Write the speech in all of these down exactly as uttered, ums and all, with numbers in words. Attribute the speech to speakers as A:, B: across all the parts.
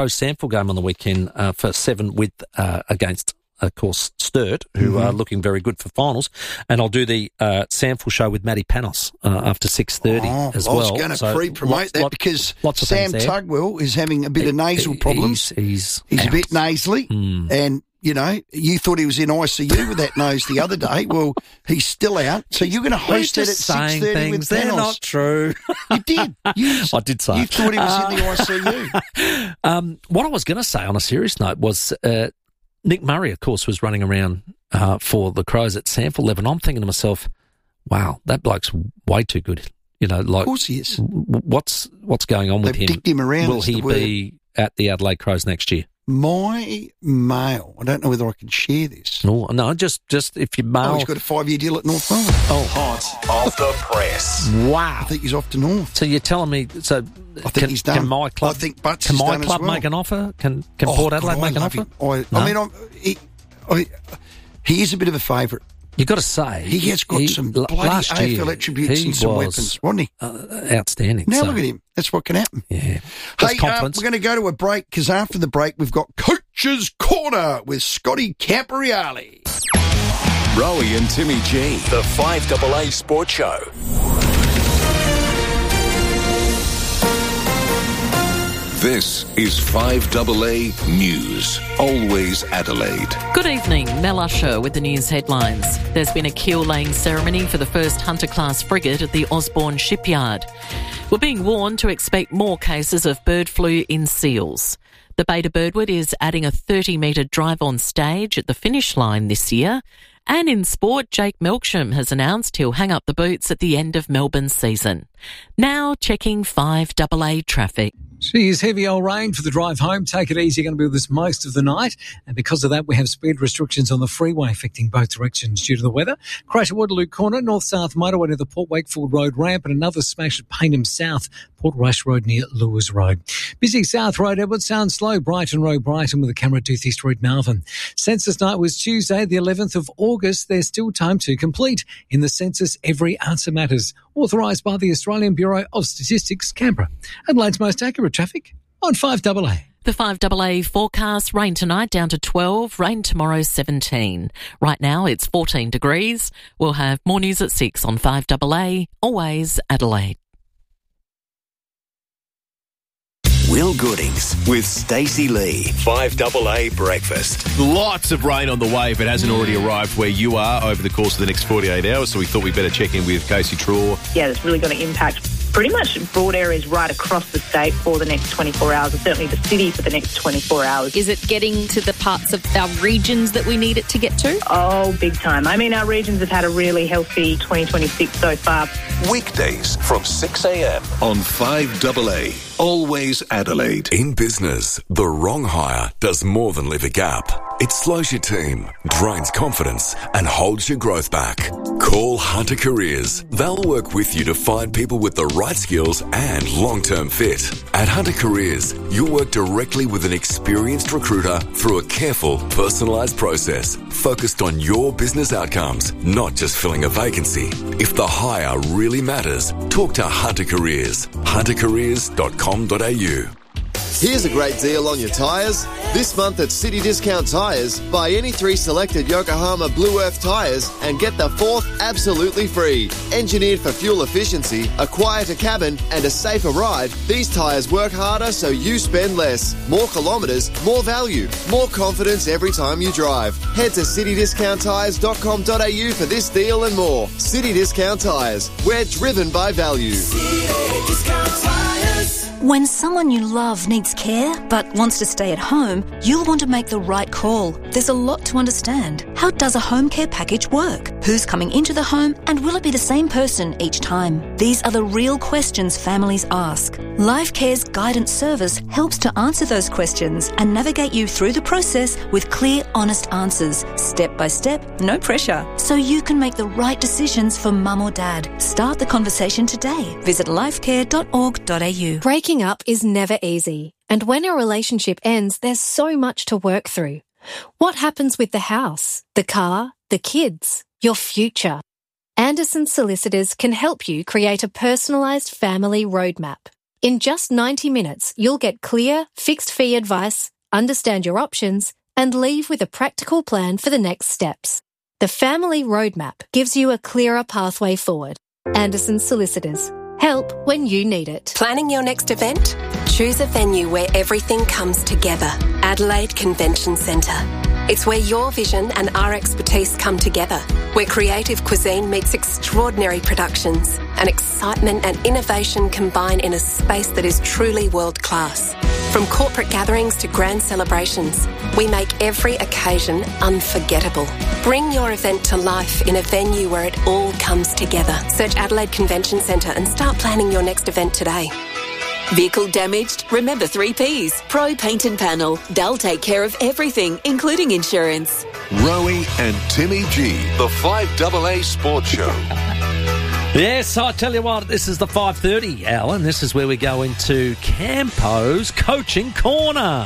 A: Sample game on the weekend uh, for seven with uh, against, of course, Sturt, who mm-hmm. are looking very good for finals. And I'll do the uh, Sample show with Matty Panos uh, after six thirty
B: oh,
A: as
B: I
A: well.
B: was going to
A: so
B: pre-promote
A: lots,
B: that
A: lot,
B: because
A: lots of
B: Sam Tugwell is having a bit of nasal
A: he,
B: problems.
A: He's, he's,
B: he's a bit nasally.
A: Mm.
B: And, you know, you thought he was in I C U with that nose the other day. Well, he's still out. So you're going to host it at six thirty with Panos.
A: They're not true.
B: You did. You,
A: I did say
B: You
A: it.
B: thought he was
A: uh,
B: in the I C U.
A: um, what I was going to say on a serious note was uh, Nick Murray, of course, was running around uh, for the Crows at Sanford eleven. I'm thinking to myself, wow, that bloke's way too good. You know, like,
B: of course he is.
A: What's, what's going on with
B: They've
A: him?
B: dicked him around.
A: Will he be at the Adelaide Crows next year?
B: My mail, I don't know whether I can share this.
A: No, no, just just if you mail.
B: Oh, he's got a five-year deal at North Melbourne.
A: Oh,
C: hot off the press.
A: Wow.
B: I think he's off to North.
A: So you're telling me, so
B: I think
A: can,
B: he's done.
A: Can my club,
B: I think Butts
A: can
B: is
A: my
B: done
A: club
B: as well.
A: make an offer? Can can
B: oh,
A: Port Adelaide
B: God,
A: make an
B: I
A: offer?
B: I,
A: no?
B: I mean, I'm, he, I, he is a bit of a favourite.
A: You've got to say.
B: He has got
A: he,
B: some bloody
A: last
B: A F L
A: year,
B: attributes and some
A: was,
B: weapons, wasn't he?
A: Uh, outstanding.
B: Now
A: so.
B: look at him. That's what can happen.
A: Yeah.
B: Hey, uh, we're going to go to a break because after the break we've got Coach's Corner with Scotty Camporeale.
C: Rowie and Timmy G, the five A A Sports Show. This is five A A News, always Adelaide.
D: Good evening, Mel Usher with the news headlines. There's been a keel-laying ceremony for the first Hunter-class frigate at the Osborne shipyard. We're being warned to expect more cases of bird flu in seals. The Beta Birdwood is adding a thirty metre drive-on stage at the finish line this year. And in sport, Jake Melksham has announced he'll hang up the boots at the end of Melbourne's season. Now checking five A A traffic.
E: Geez, heavy old rain for the drive home. Take it easy, going to be with us most of the night. And because of that, we have speed restrictions on the freeway affecting both directions due to the weather. Crash at Waterloo Corner, north-south motorway to the Port Wakefield Road ramp, and another smash at Payneham South, Port Rush Road near Lewis Road. Busy South Road, Edward Sound slow, Brighton Road, Brighton with a camera at Toothie Street, Malvern. Census night was Tuesday, the eleventh of August. There's still time to complete. In the census, every answer matters. Authorised by the Australian Bureau of Statistics, Canberra. Adelaide's most accurate traffic on five A A.
D: The five A A forecast, rain tonight down to twelve, rain tomorrow seventeen. Right now it's fourteen degrees. We'll have more news at six on five A A, always Adelaide.
C: Will Goodings with Stacey Lee. five A A Breakfast.
F: Lots of rain on the way if it hasn't already arrived where you are over the course of the next forty-eight hours, so we thought we'd better check in with Casey Traw.
G: Yeah, it's really going to impact pretty much broad areas right across the state for the next twenty-four hours, and certainly the city for the next twenty-four hours.
H: Is it getting to the parts of our regions that we need it to get to?
G: Oh, big time. I mean, our regions have had a really healthy twenty twenty-six so far.
C: Weekdays from six a.m. on five A A, always Adelaide.
I: In business, the wrong hire does more than leave a gap. It slows your team, drains confidence, and holds your growth back. Call Hunter Careers. They'll work with you to find people with the right skills and long-term fit. At Hunter Careers, you'll work directly with an experienced recruiter through a careful, personalised process focused on your business outcomes, not just filling a vacancy. If the hire really matters, talk to Hunter Careers. hunter careers dot com dot a u.
J: Here's a great deal on your tyres. This month at City Discount Tyres, buy any three selected Yokohama Blue Earth tyres and get the fourth absolutely free. Engineered for fuel efficiency, a quieter cabin and a safer ride, these tyres work harder so you spend less. More kilometres, more value, more confidence every time you drive. Head to city discount tyres dot com dot a u for this deal and more. City Discount Tyres, we're driven by value.
K: City Discount Tyres. When someone you love needs care but wants to stay at home, you'll want to make the right call. There's a lot to understand. How does a home care package work? Who's coming into the home, and will it be the same person each time? These are the real questions families ask. LifeCare's guidance service helps to answer those questions and navigate you through the process with clear, honest answers, step by step, no pressure, so you can make the right decisions for mum or dad. Start the conversation today. Visit lifecare dot org dot a u.
L: Breaking up is never easy, and when a relationship ends, there's so much to work through. What happens with the house, the car, the kids, your future? Anderson Solicitors can help you create a personalised family roadmap. In just ninety minutes, you'll get clear, fixed-fee advice, understand your options, and leave with a practical plan for the next steps. The Family Roadmap gives you a clearer pathway forward. Anderson Solicitors. Help when you need it.
M: Planning your next event? Choose a venue where everything comes together. Adelaide Convention Centre. It's where your vision and our expertise come together, where creative cuisine meets extraordinary productions and excitement and innovation combine in a space that is truly world-class. From corporate gatherings to grand celebrations, we make every occasion unforgettable. Bring your event to life in a venue where it all comes together. Search Adelaide Convention Centre and start planning your next event today.
N: Vehicle damaged? Remember three Ps. Pro Paint and Panel. They'll take care of everything, including insurance.
O: Rowie and Timmy G, the five A A Sports Show.
A: Yes, I tell you what, this is the five thirty hour, and this is where we go into Campo's Coaching Corner.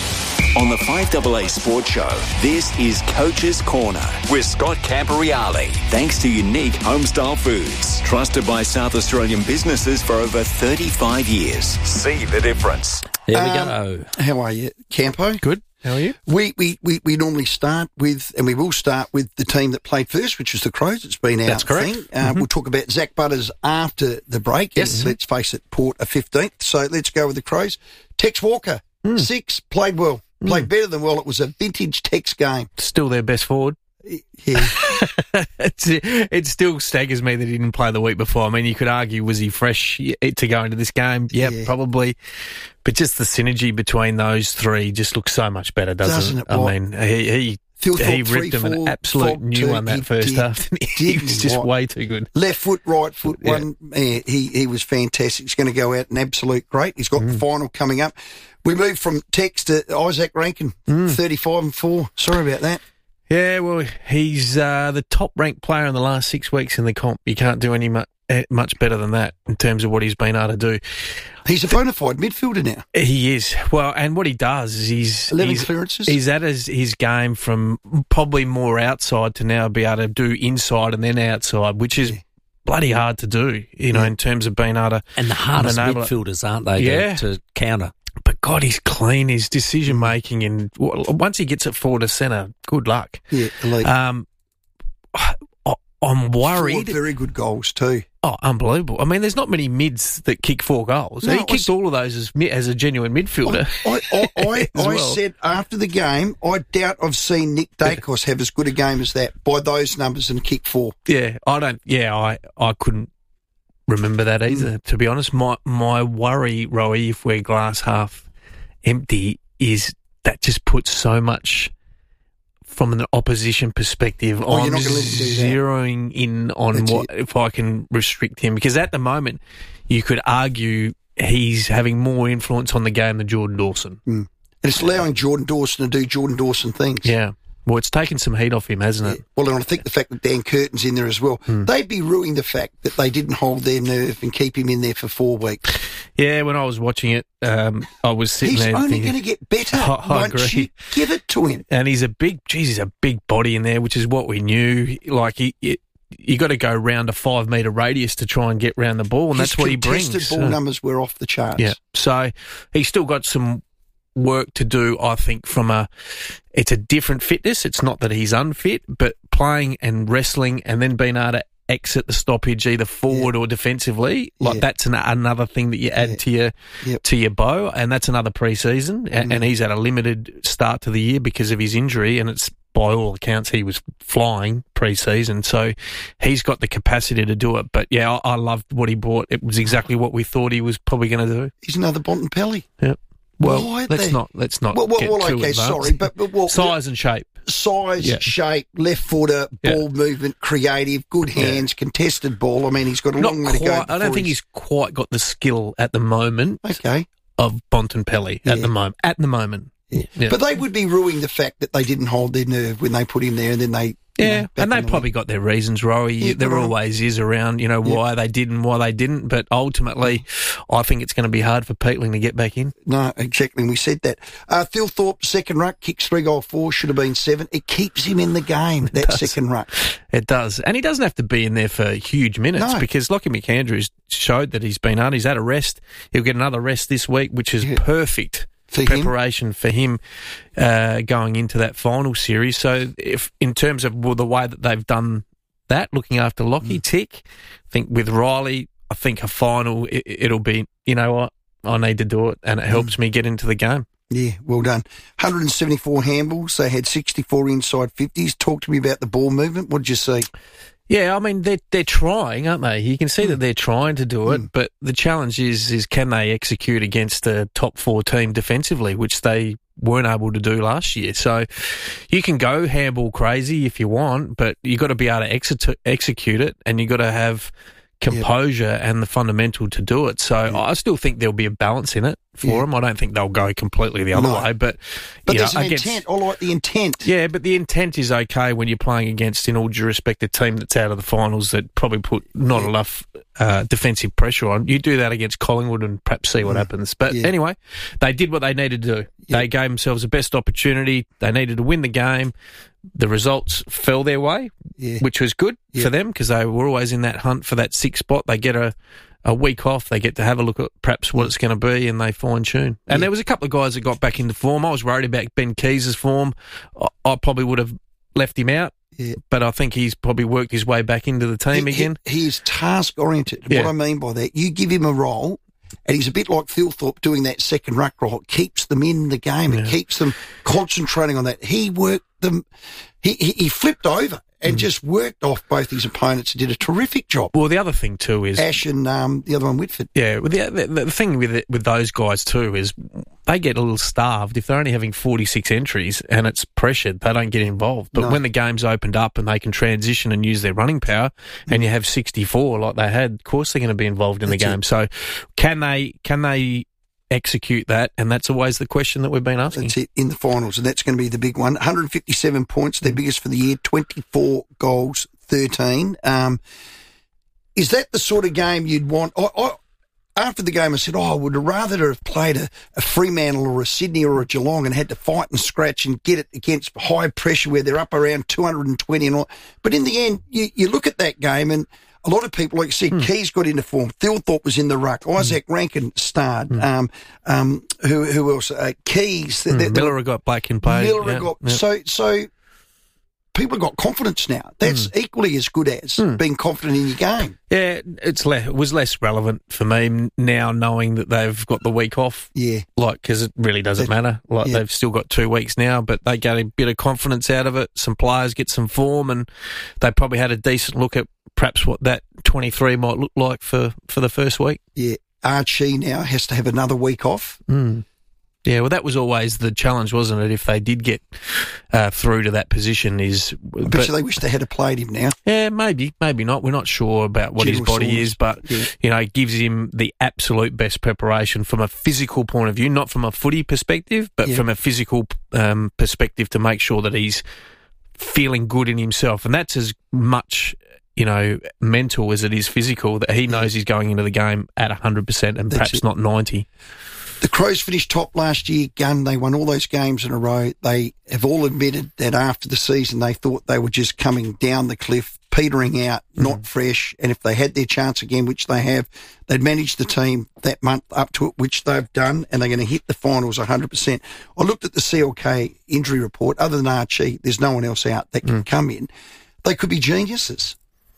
C: On the five A A Sports Show, this is Coach's Corner with Scott Camporeale. Thanks to Unique Homestyle Foods, trusted by South Australian businesses for over thirty-five years. See the difference.
A: There we
B: Um,
A: go.
B: How are you, Campo?
E: Good. How are you?
B: We, we, we, we normally start with, and we will start with the team that played first, which was the Crows. It's been our
A: That's correct.
B: thing. Uh,
A: Mm-hmm.
B: We'll talk about Zach Butters after the break.
A: Yes.
B: And let's face it, Port are fifteenth. So let's go with the Crows. Tex Walker,
A: Mm.
B: six, played well. Played
A: Mm.
B: better than well. It was a vintage Tex game.
E: Still their best forward.
B: Yeah.
E: it's, it still staggers me that he didn't play the week before. I mean, you could argue, was he fresh to go into this game? Yep,
B: Yeah.
E: probably. But just the synergy between those three just looks so much better, doesn't,
B: Doesn't
E: it?
B: it? What?
E: I mean, he he,
B: Phil
E: he
B: Thorpe,
E: ripped
B: three,
E: him an
B: four,
E: absolute
B: Fogg,
E: new
B: two.
E: one that
B: He
E: first
B: did-
E: half. he
B: didn't
E: was just
B: what?
E: way too good.
B: Left foot, right foot,
E: Yeah.
B: one. Yeah, he, he was fantastic. He's going to go out an absolute great. He's got
E: Mm.
B: the final coming up. We moved from Tex to Isaac Rankin,
E: Mm.
B: thirty-five and four. Sorry about that.
E: Yeah, well, he's uh, the top-ranked player in the last six weeks in the comp. You can't do any mu- eh, much better than that in terms of what he's been able to do.
B: He's a bona fide midfielder now.
E: He is. Well, and what he does is he's
B: eleven
E: he's,
B: clearances.
E: he's at his, his game from probably more outside to now be able to do inside and then outside, which is
B: Yeah.
E: bloody hard to do, you know,
B: Yeah.
E: in terms of being able to...
A: And the hardest
E: enable it.
A: midfielders, aren't they,
E: Yeah.
A: to, to counter?
E: But God, he's clean, his decision-making, and w- once he gets it forward to centre, good luck.
B: Yeah, elite.
E: Um, I, I'm worried...
B: Four very good goals too.
E: Oh, unbelievable. I mean, there's not many mids that kick four goals.
B: No,
E: he
B: I
E: kicked
B: was-
E: all of those as, mi- as a genuine midfielder.
B: I, I, I,
E: As
B: I
E: well.
B: said after the game, I doubt I've seen Nick Dacos have as good a game as that by those numbers and kick four.
E: Yeah, I don't. Yeah, I, I couldn't remember that either. To be honest, my my worry, Rowie, if we're glass half empty, is that just puts so much from an opposition perspective.
B: Oh, you're
E: I'm
B: not gonna let him do that.
E: zeroing in on
B: That's
E: what if I can restrict him, because at the moment you could argue he's having more influence on the game than Jordan Dawson.
B: Mm. And it's allowing Jordan Dawson to do Jordan Dawson things.
E: Yeah. Well, it's taken some heat off him, hasn't it?
B: Yeah. Well, and I think the fact that Dan Curtin's in there as well,
E: Hmm.
B: they'd be ruining the fact that they didn't hold their nerve and keep him in there for four weeks.
E: Yeah, when I was watching it, um, I was sitting
B: He's
E: there
B: only
E: thinking,
B: going to get better
E: I- I
B: once
E: agree.
B: you give it to him.
E: and he's a big, geez, he's a big body in there, which is what we knew. Like, he, it, you got to go round a five metre radius to try and get round the ball, and
B: His
E: that's what he brings.
B: contested ball
E: So-
B: numbers were off the charts.
E: Yeah. So he's still got some work to do, I think, from a, it's a different fitness. It's not that he's unfit, but playing and wrestling and then being able to exit the stoppage either forward or defensively, like
B: Yeah.
E: that's an, another thing that you add
B: Yeah.
E: to your
B: Yep.
E: to your bow, and that's another pre-season, a-
B: Mm.
E: and he's had a limited start to the year because of his injury, and it's by all accounts he was flying pre-season, so he's got the capacity to do it. But yeah, I, I loved what he brought. It was exactly what we thought he was probably going to do.
B: He's another Bontempelli.
E: Yep. Well,
B: Why
E: let's
B: they-
E: not let's not
B: Well, well,
E: get
B: well
E: too
B: okay,
E: advanced.
B: sorry, but, but well,
E: Size and shape.
B: size,
E: Yeah.
B: shape, left footer,
E: Yeah.
B: ball movement, creative, good hands, contested ball. I mean, he's got a
E: Not
B: long way to go.
E: quite. I don't
B: before
E: think he's quite got the skill at the moment
B: okay.
E: of Bontempelli at
B: Yeah.
E: the moment. At the moment,
B: Yeah.
E: Yeah.
B: But they would be ruining the fact that they didn't hold their nerve when they put him there, and then they
F: Yeah,
B: know,
F: and they the probably league. got their reasons, Rory. Yeah, there always is around, you know, yeah. why they did and why they didn't. But ultimately, I think it's going to be hard for Peatling to get back in.
B: No, exactly. We said that. Uh, Thilthorpe, second ruck, kicks three goal four, should have been seven. It keeps him in the game, that second ruck.
F: It does. And he doesn't have to be in there for huge minutes no. because Lockie McAndrews showed that he's been on. He's had a rest. He'll get another rest this week, which is yeah. perfect. For preparation him. for him uh, going into that final series. So if in terms of well, the way that they've done that, looking after Lockie, mm. tick. I think with Riley, I think a final, it, it'll be, you know what, I need to do it, and it helps mm. me get into the game.
B: Yeah, well done. one hundred seventy-four handballs. They had sixty-four inside fifties. Talk to me about the ball movement. What did you see?
F: Yeah, I mean, they're, they're trying, aren't they? You can see mm. that they're trying to do it, mm. but the challenge is is can they execute against a top four team defensively, which they weren't able to do last year. So you can go handball crazy if you want, but you've got to be able to execute, execute it, and you've got to have composure yep. and the fundamental to do it. So yep. I still think there'll be a balance in it for yep. them. I don't think they'll go completely the other no. way, but
B: but
F: you
B: there's
F: know,
B: an
F: against,
B: intent. I like the intent.
F: Yeah, but the intent is okay when you're playing against, in all due respect, a team that's out of the finals that probably put not yep. enough uh, defensive pressure on. You do that against Collingwood and perhaps see what mm. happens. But yeah. anyway, they did what they needed to do. Yep. They gave themselves the best opportunity. They needed to win the game. The results fell their way, yeah. which was good yeah. for them because they were always in that hunt for that sixth spot. They get a, a week off. They get to have a look at perhaps what it's going to be, and they fine-tune. And yeah. there was a couple of guys that got back into form. I was worried about Ben Keys' form. I, I probably would have left him out, yeah. but I think he's probably worked his way back into the team
B: he,
F: again.
B: He, he's task-oriented. Yeah. What I mean by that, you give him a role, and he's a bit like Thilthorpe doing that second ruck role. It keeps them in the game. Yeah. It keeps them concentrating on that. He worked them. He, he, he flipped over and mm. just worked off both his opponents and did a terrific job.
F: Well, the other thing too is
B: Ash and um, the other one, Whitford.
F: Yeah, well, the, the, the thing with it, with those guys too is they get a little starved if they're only having forty-six entries and it's pressured. They don't get involved. But no. when the game's opened up and they can transition and use their running power, mm. and you have sixty-four like they had, of course they're going to be involved in that's the game. It. So can they? Can they? execute that, and that's always the question that we've been asking.
B: That's it, in the finals, and that's going to be the big one. one hundred fifty-seven points, their biggest for the year, twenty-four goals, thirteen. Um, is that the sort of game you'd want? I, I, after the game, I said, oh, I would have rather have played a, a Fremantle or a Sydney or a Geelong and had to fight and scratch and get it against high pressure where they're up around two hundred twenty and all. But in the end, you, you look at that game and a lot of people, like you said, hmm. Keys got into form. Thilthorpe was in the ruck. Isaac hmm. Rankin starred. Hmm. Um, um, who who else? Uh, Keys.
F: Hmm. Miller got back in play.
B: Miller
F: yeah.
B: got
F: yeah.
B: so so. People have got confidence now. That's mm. equally as good as mm. being confident in your game.
F: Yeah, it's le- it was less relevant for me now knowing that they've got the week off.
B: Yeah.
F: Like, because it really doesn't that, matter. Like, yeah. they've still got two weeks now, but they get a bit of confidence out of it. Some players get some form, and they probably had a decent look at perhaps what that twenty-three might look like for, for the first week.
B: Yeah. Archie now has to have another week off.
F: Mm. Yeah, well, that was always the challenge, wasn't it? If they did get uh, through to that position, is
B: I bet but, you they wish they had played him now.
F: Yeah, maybe, maybe not. We're not sure about what General his body Saunders. is, but yeah. you know, it gives him the absolute best preparation from a physical point of view, not from a footy perspective, but yeah. from a physical um, perspective to make sure that he's feeling good in himself, and that's as much, you know, mental as it is physical. That he knows yeah. he's going into the game at a hundred percent, and that's perhaps it. not ninety.
B: The Crows finished top last year, Gun. They won all those games in a row. They have all admitted that after the season they thought they were just coming down the cliff, petering out, mm. not fresh. And if they had their chance again, which they have, they'd manage the team that month up to it, which they've done, and they're going to hit the finals one hundred percent. I looked at the C L K injury report. Other than Archie, there's no one else out that can mm. come in. They could be geniuses.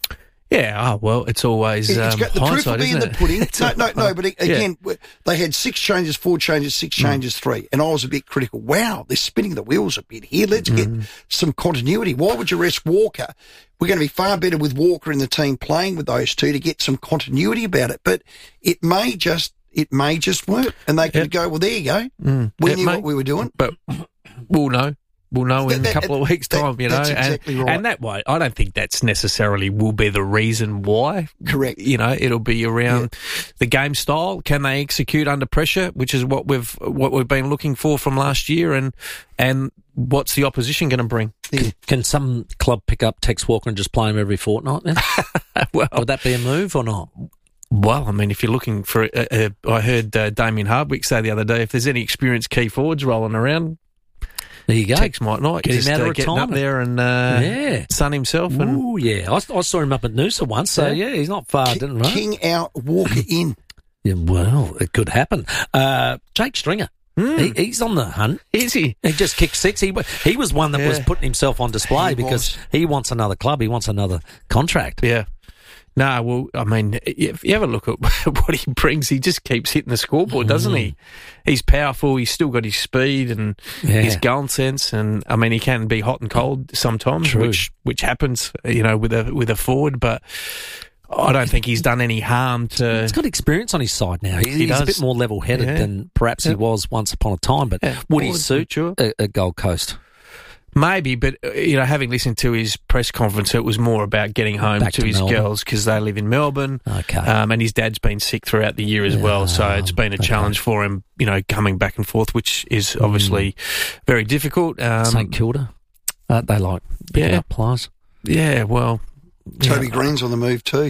F: Yeah, oh, well, it's always um, it's got, the proof will be in
B: the pudding. no, no, no, but again, yeah. they had six changes, four changes, six changes, mm. three, and I was a bit critical. Wow, they're spinning the wheels a bit here. Let's mm. get some continuity. Why would you rest Walker? We're going to be far better with Walker in the team playing with those two to get some continuity about it. But it may just, it may just work, and they can yep. go, well, there you go. Mm. We it knew may, what we were doing.
F: But we'll know. we'll know in
B: That-
F: a couple
B: that-
F: of weeks'
B: that-
F: time, you know.
B: that's
F: and,
B: exactly right.
F: and that way, I don't think that's necessarily will be the reason why.
B: Correct.
F: You know, it'll be around the game style. Can they execute under pressure, which is what we've what we've been looking for from last year, and and what's the opposition going to bring?
A: Can, can some club pick up Tex Walker and just play him every fortnight then?
F: Well,
A: would that be a move or not?
F: Well, I mean, if you're looking for, a, a, I heard uh, Damien Hardwick say the other day, if there's any experienced key forwards rolling around,
A: there you go.
F: Tex might not.
A: Get
F: just,
A: him out of
F: uh, getting up
A: retirement.
F: there and uh,
A: Yeah.
F: sun himself. And
A: Oh yeah, I, I saw him up at Noosa once, so yeah, he's not far, didn't right?
B: King out, Walker in.
A: Yeah, well, it could happen. Uh, Jake Stringer. He, he's on the hunt.
F: Is he?
A: He just kicked six. He he was one that
F: Yeah.
A: was putting himself on display
B: He
A: because
B: was.
A: he wants another club. He wants another contract.
F: Yeah. No, well, I mean, if you ever look at what he brings, he just keeps hitting the scoreboard, doesn't he? He's powerful. He's still got his speed and
A: Yeah.
F: his goal sense, and I mean, he can be hot and cold sometimes,
A: True.
F: which which happens, you know, with a with a forward. But I don't think he's done any harm to.
A: He's got experience on his side now. He,
F: He
A: he's a
F: does.
A: bit more level-headed
F: Yeah.
A: than perhaps he
F: Yeah.
A: was once upon a time. But
F: Yeah.
A: would he
F: Well,
A: suit
F: sure.
A: a, a Gold Coast?
F: Maybe, but, uh, you know, having listened to his press conference, it was more about getting home
A: Back
F: to,
A: to
F: his
A: Melbourne.
F: girls because they live in Melbourne.
A: Okay.
F: Um, and his dad's been sick throughout the year as well, so it's been a
A: okay.
F: challenge for him, you know, coming back and forth, which is obviously very difficult. Um,
A: St Kilda, uh, they like picking
F: yeah.
A: up players.
F: Yeah, well.
B: Toby
F: yeah.
B: Green's on the move too.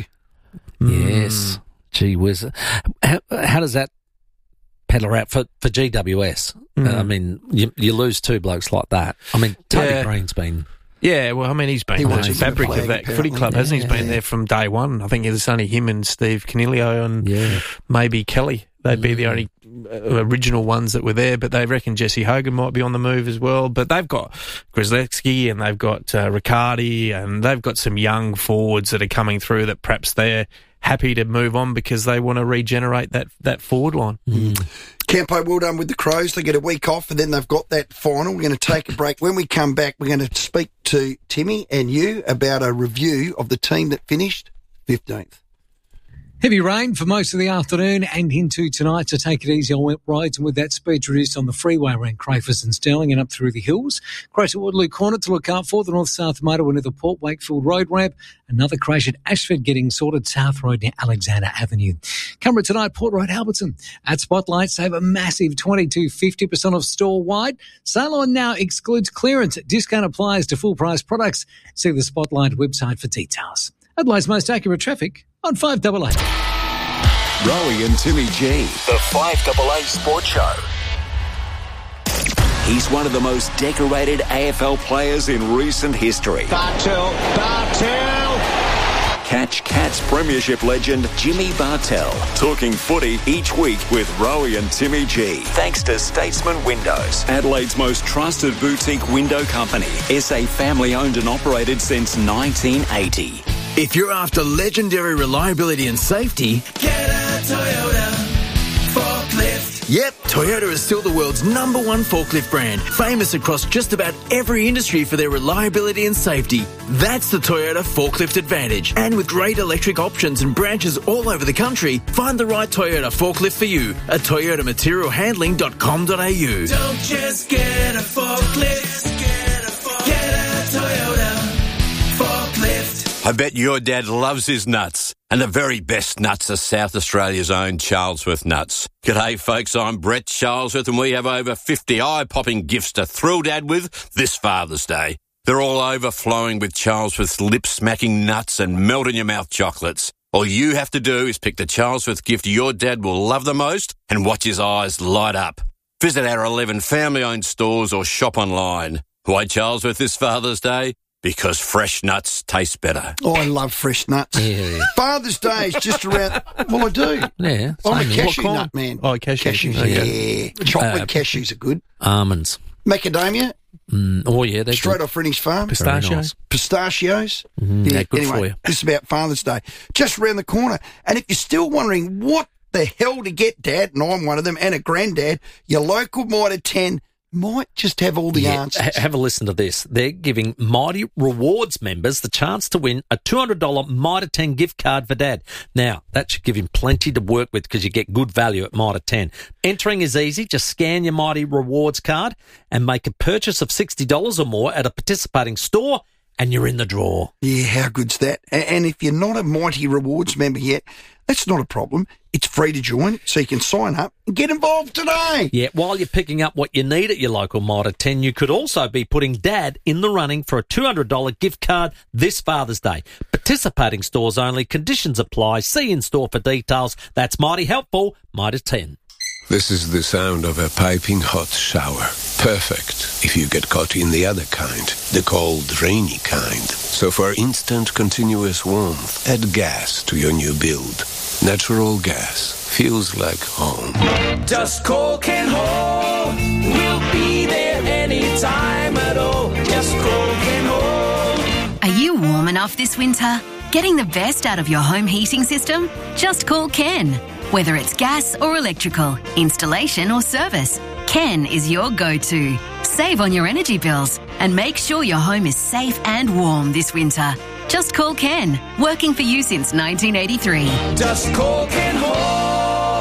A: Yes. Gee whiz. How, how does that peddle out for, for G W S?
F: Mm.
A: Uh, I mean, you, you lose two blokes like that. I mean, Toby
F: Yeah.
A: Green's been...
F: Yeah, well, I mean, he's been
B: He
F: the
B: wants to be
F: fabric
B: the
F: of that
B: flag,
F: footy
B: apparently.
F: club, hasn't he? He's been
B: Yeah.
F: there from day one. I think it's only him and Steve Canelio and
A: Yeah.
F: maybe Kelly. They'd be the only uh, original ones that were there, but they reckon Jesse Hogan might be on the move as well. But they've got Grzelewski and they've got uh, Riccardi and they've got some young forwards that are coming through that perhaps they're happy to move on because they want to regenerate that, that forward line.
B: Campo, well done with the Crows. They get a week off and then they've got that final. We're going to take a break. When we come back, we're going to speak to Timmy and you about a review of the team that finished fifteenth.
E: Heavy rain for most of the afternoon and into tonight, so take it easy on wet roads. And with that, speed reduced on the freeway around Crafers and Stirling and up through the hills. Crash at Waterloo Corner to look out for the north-south motorway near the Port Wakefield Road ramp. Another crash at Ashford getting sorted, South Road near Alexander Avenue. Camera tonight, Port Road, Alberton. At Spotlight, save a massive twenty-two fifty percent off store-wide. Sale on now excludes clearance. Discount applies to full-price products. See the Spotlight website for details. Adelaide's most accurate traffic on five double A.
O: Rowie and Timmy G, the five double A Sports Show.
C: He's one of the most decorated A F L players in recent history.
P: Bartel, Bartel!
C: Catch Cats Premiership legend Jimmy Bartel. Talking footy each week with Rowie and Timmy G. Thanks to Statesman Windows, Adelaide's most trusted boutique window company. S A family owned and operated since nineteen eighty.
Q: If you're after legendary reliability and safety,
P: Get a Toyota forklift.
Q: yep, Toyota is still the world's number one forklift brand, famous across just about every industry for their reliability and safety. That's the Toyota Forklift Advantage. And with great electric options and branches all over the country, find the right Toyota forklift for you at toyota material handling dot com dot a u.
P: Don't just get a forklift. Get a, forklift. Get a Toyota forklift.
R: I bet your dad loves his nuts. And the very best nuts are South Australia's own Charlesworth nuts. G'day folks, I'm Brett Charlesworth and we have over fifty eye-popping gifts to thrill Dad with this Father's Day. They're all overflowing with Charlesworth's lip-smacking nuts and melt-in-your-mouth chocolates. All you have to do is pick the Charlesworth gift your dad will love the most and watch his eyes light up. Visit our eleven family-owned stores or shop online. Why Charlesworth this Father's Day? Because fresh nuts taste better.
B: Oh, I love fresh nuts.
A: Yeah.
B: Father's Day is just around. Well, I do.
A: Yeah.
B: I'm a
A: same here.
B: cashew
F: What kind?
B: nut man.
F: Oh, cashew.
B: Cashews,
F: Okay.
B: yeah. Chocolate
A: Uh,
B: cashews are good.
A: Almonds.
B: Macadamia,
A: Mm, oh, yeah. They're
B: straight
A: good.
B: off Rennie's farm.
A: Very
F: Pistachio.
A: nice.
B: Pistachios.
A: Mhm, they're good
B: anyway,
A: for you.
B: this is about Father's Day. Just around the corner. And if you're still wondering what the hell to get, Dad, and I'm one of them, and a granddad, your local Mitre ten might just have all the
A: Yeah,
B: answers.
A: ha- have a listen to this. They're giving Mighty Rewards members the chance to win a two hundred dollars Mitre ten gift card for Dad. Now, that should give him plenty to work with because you get good value at Mitre ten. Entering is easy. Just scan your Mighty Rewards card and make a purchase of sixty dollars or more at a participating store and you're in the draw.
B: Yeah, how good's that? A- And if you're not a Mighty Rewards member yet, that's not a problem. It's free to join, so you can sign up and get involved today.
A: Yeah, while you're picking up what you need at your local Mitre ten, you could also be putting Dad in the running for a two hundred dollars gift card this Father's Day. Participating stores only. Conditions apply. See in store for details. That's mighty helpful. Mitre ten.
S: This is the sound of a piping hot shower. Perfect if you get caught in the other kind, the cold, rainy kind. So for instant, continuous warmth, add gas to your new build. Natural gas feels like home.
P: Just call Ken Hall. We'll be there anytime at all. Just call Ken Hall.
T: Are you warm enough this winter? Getting the best out of your home heating system? Just call Ken. Whether it's gas or electrical, installation or service, Ken is your go-to. Save on your energy bills and make sure your home is safe and warm this winter. Just call Ken, working for you since nineteen eighty-three.
P: Just call Ken Hall.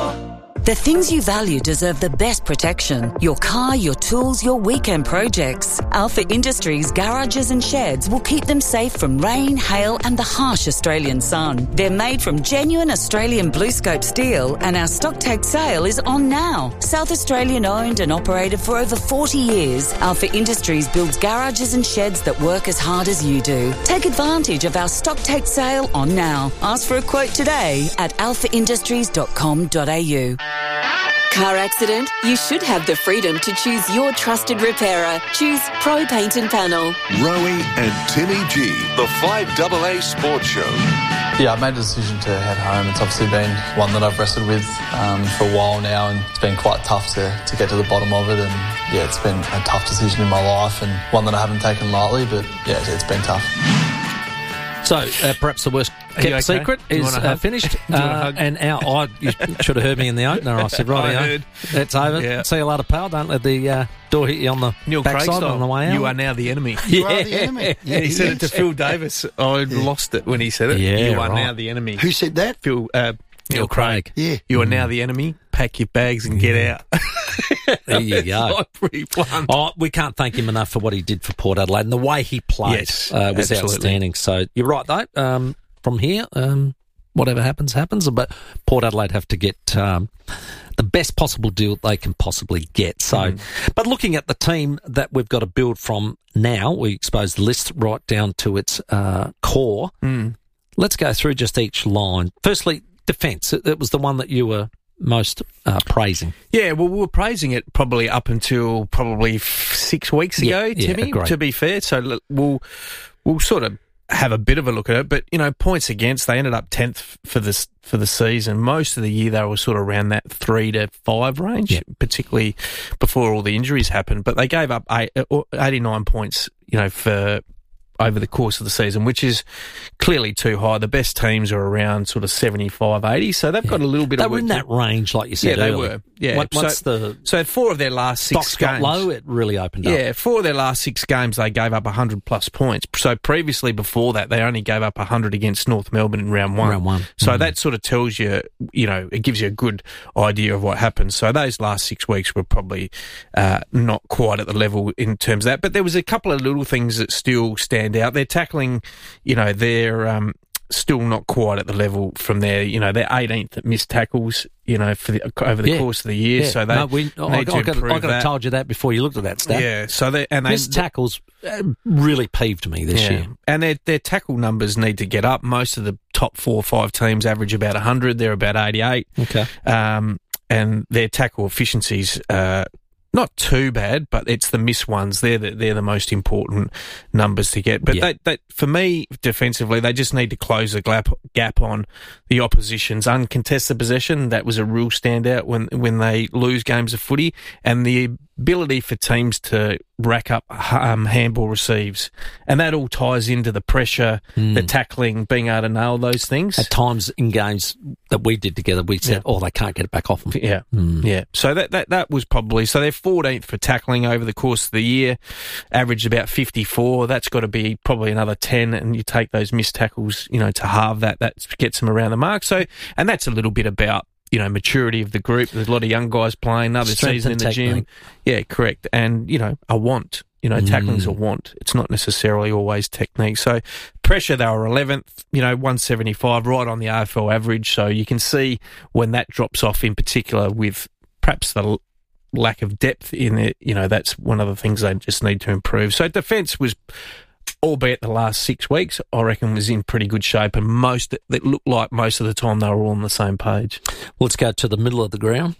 U: The things you value deserve the best protection. Your car, your tools, your weekend projects. Alpha Industries garages and sheds will keep them safe from rain, hail and the harsh Australian sun. They're made from genuine Australian BlueScope steel and our stock take sale is on now. South Australian owned and operated for over forty years, Alpha Industries builds garages and sheds that work as hard as you do. Take advantage of our stock take sale on now. Ask for a quote today at alpha industries dot com dot a u.
N: Car accident? You should have the freedom to choose your trusted repairer. Choose Pro Paint and Panel.
O: Rowie and Timmy G, the five A A Sports Show.
V: Yeah, I made a decision to head home. It's obviously been one that I've wrestled with um, for a while now, and it's been quite tough to, to get to the bottom of it. And yeah, it's been a tough decision in my life and one that I haven't taken lightly, but yeah, it's been tough.
A: So, uh, perhaps the worst kept
F: okay?
A: secret is uh, finished. Uh, and our, I, you should have heard me in the opener. I said, right,
F: I heard.
A: It's over.
F: Yeah.
A: See you later, pal. Don't let the uh, door hit you on the
F: Neil Craig
A: backside
F: style.
A: on the way out.
F: You are now the enemy.
A: You yeah. are the enemy.
F: Yeah, he said it to Phil Davis. I yeah. lost it when he said it.
A: Yeah,
F: you are
A: right.
F: now the enemy.
B: Who said that?
F: Phil, uh, Neil, Neil Craig.
A: Craig.
B: Yeah.
F: You are mm. now the enemy. Pack your bags and get out.
A: There you go.
F: Pretty blunt.
A: Oh, we can't thank him enough for what he did for Port Adelaide, and the way he played
F: yes,
A: uh, was
F: absolutely.
A: outstanding. So you're right, though. Um, from here, um, whatever happens, happens. But Port Adelaide have to get um, the best possible deal they can possibly get. So, mm. but looking at the team that we've got to build from now, we expose the list right down to its uh, core.
F: Mm.
A: Let's go through just each line. Firstly, defence. It, it was the one that you were most uh, praising.
F: Yeah, well, we were praising it probably up until probably f- six weeks ago,
A: yeah,
F: Timmy,
A: yeah,
F: to be fair. So l- we'll we'll sort of have a bit of a look at it. But, you know, points against, they ended up tenth for this for the season. Most of the year they were sort of around that three to five range, yeah. particularly before all the injuries happened. But they gave up eight, eighty-nine points, you know, for over the course of the season, which is clearly too high. The best teams are around sort of seventy-five, eighty, so they've yeah. got a little bit
A: they
F: of work.
A: They were in that range, like you said
F: Yeah,
A: earlier.
F: they were. Yeah.
A: What, what's
F: so,
A: the...
F: So four of their last six
A: Stocks
F: games...
A: got low, it really opened up.
F: Yeah, four of their last six games, they gave up one hundred plus points. So previously, before that, they only gave up one hundred against North Melbourne in round one.
A: Round one.
F: So
A: mm.
F: that sort of tells you, you know, it gives you a good idea of what happened. So those last six weeks were probably uh, not quite at the level in terms of that. But there was a couple of little things that still stand out. They're tackling, you know, they're um, still not quite at the level from there. You know, they're eighteenth at missed tackles, you know, for the, over the
A: yeah.
F: course of the year.
A: Yeah.
F: So they
A: no, we,
F: need
A: I,
F: to
A: I,
F: improve
A: I could
F: that.
A: have told you that before you looked at that stat.
F: Yeah, so they and they
A: missed tackles uh, really peeved me this
F: yeah.
A: year,
F: and their their tackle numbers need to get up. Most of the top four or five teams average about one hundred. They're about eighty-eight.
A: Okay,
F: um, and their tackle efficiencies. Uh, Not too bad, but it's the missed ones. They're the, they're the most important numbers to get. But yeah. they, they, for me, defensively, they just need to close the gap, gap on the opposition's uncontested possession. That was a real standout when when they lose games of footy, and the ability for teams to rack up um, handball receives. And that all ties into the pressure, mm. the tackling, being able to nail those things.
A: At times in games that we did together, we said, yeah. oh, they can't get it back off them.
F: Yeah, mm. yeah. So that, that, that was probably... So they're fourteenth for tackling over the course of the year, averaged about fifty-four. That's got to be probably another ten, and you take those missed tackles, you know, to halve that, that gets them around the mark. So, and that's a little bit about, you know, maturity of the group. There's a lot of young guys playing, another
A: Strength
F: season in the
A: technique.
F: gym. Yeah, correct. And, you know, a want. You know, tackling's mm. a want. It's not necessarily always technique. So pressure, they were eleventh, you know, one seventy-five, right on the A F L average. So you can see when that drops off, in particular with perhaps the l- lack of depth in it, you know, that's one of the things they just need to improve. So defence was, albeit the last six weeks, I reckon was in pretty good shape, and most, it looked like most of the time they were all on the same page.
A: Let's go to the middle of the ground.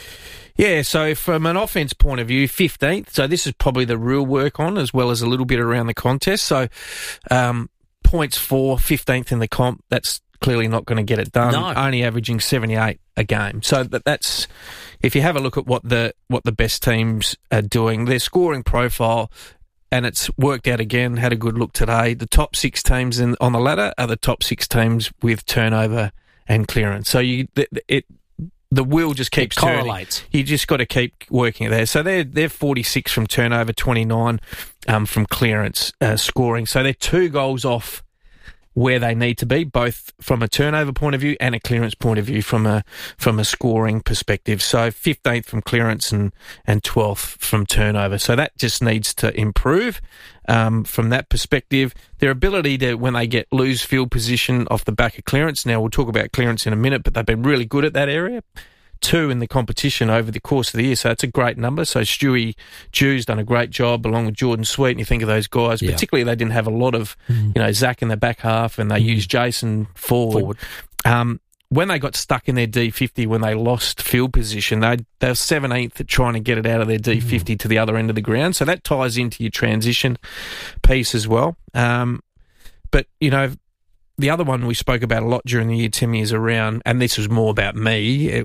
F: Yeah, so from an offence point of view, fifteenth, so this is probably the real work on, as well as a little bit around the contest. So um, points for fifteenth in the comp, that's clearly not going to get it done.
A: No.
F: Only averaging seventy-eight a game. So that, that's, if you have a look at what the what the best teams are doing, their scoring profile, and it's worked out again, had a good look today. The top six teams in, on the ladder are the top six teams with turnover and clearance. So you it, it the wheel just keeps
A: it correlates.
F: turning. You just got to keep working it there. So they're they're forty-six from turnover, twenty-nine um, from clearance uh, scoring. So they're two goals off where they need to be, both from a turnover point of view and a clearance point of view from a from a scoring perspective. So fifteenth from clearance and, and twelfth from turnover. So that just needs to improve um, from that perspective. Their ability to, when they get lose field position off the back of clearance, now we'll talk about clearance in a minute, but they've been really good at that area. Two in the competition over the course of the year, so that's a great number. So Stewie Jew's done a great job along with Jordan Sweet, and you think of those guys, yeah. particularly they didn't have a lot of, mm. you know, Zach in the back half, and they mm. used Jason forward. forward. Um, when they got stuck in their D fifty, when they lost field position, they, they were seventeenth at trying to get it out of their D fifty mm. to the other end of the ground, so that ties into your transition piece as well. Um, but, you know, the other one we spoke about a lot during the year, Timmy, is around, and this was more about me, it,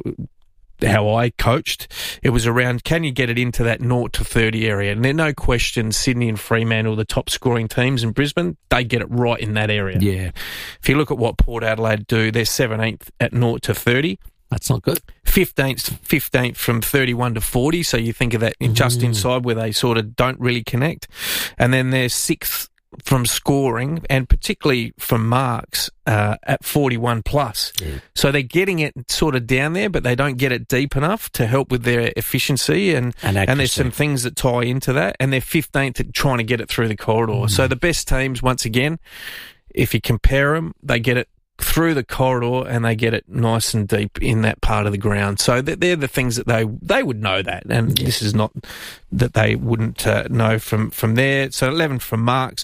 F: how I coached, it was around, can you get it into that zero to thirty area? And there's no question Sydney and Fremantle, the top scoring teams in Brisbane, they get it right in that area.
A: Yeah.
F: If you look at what Port Adelaide do, they're seventeenth at zero to thirty.
A: That's not good.
F: fifteenth, fifteenth from thirty-one to forty, so you think of that in just
A: Mm.
F: inside where they sort of don't really connect. And then they're sixth from scoring, and particularly from marks uh, at forty-one plus.
A: Yeah.
F: So they're getting it sort of down there, but they don't get it deep enough to help with their efficiency, and
A: And
F: and, there's
A: accuracy.
F: some things that tie into that, and they're fifteenth at trying to get it through the corridor.
A: Mm.
F: So the best teams, once again, if you compare them, they get it through the corridor and they get it nice and deep in that part of the ground. So they're, they're the things that they they would know that, and
A: Yeah.
F: this is not that they wouldn't uh, know from, from there. So eleven from marks,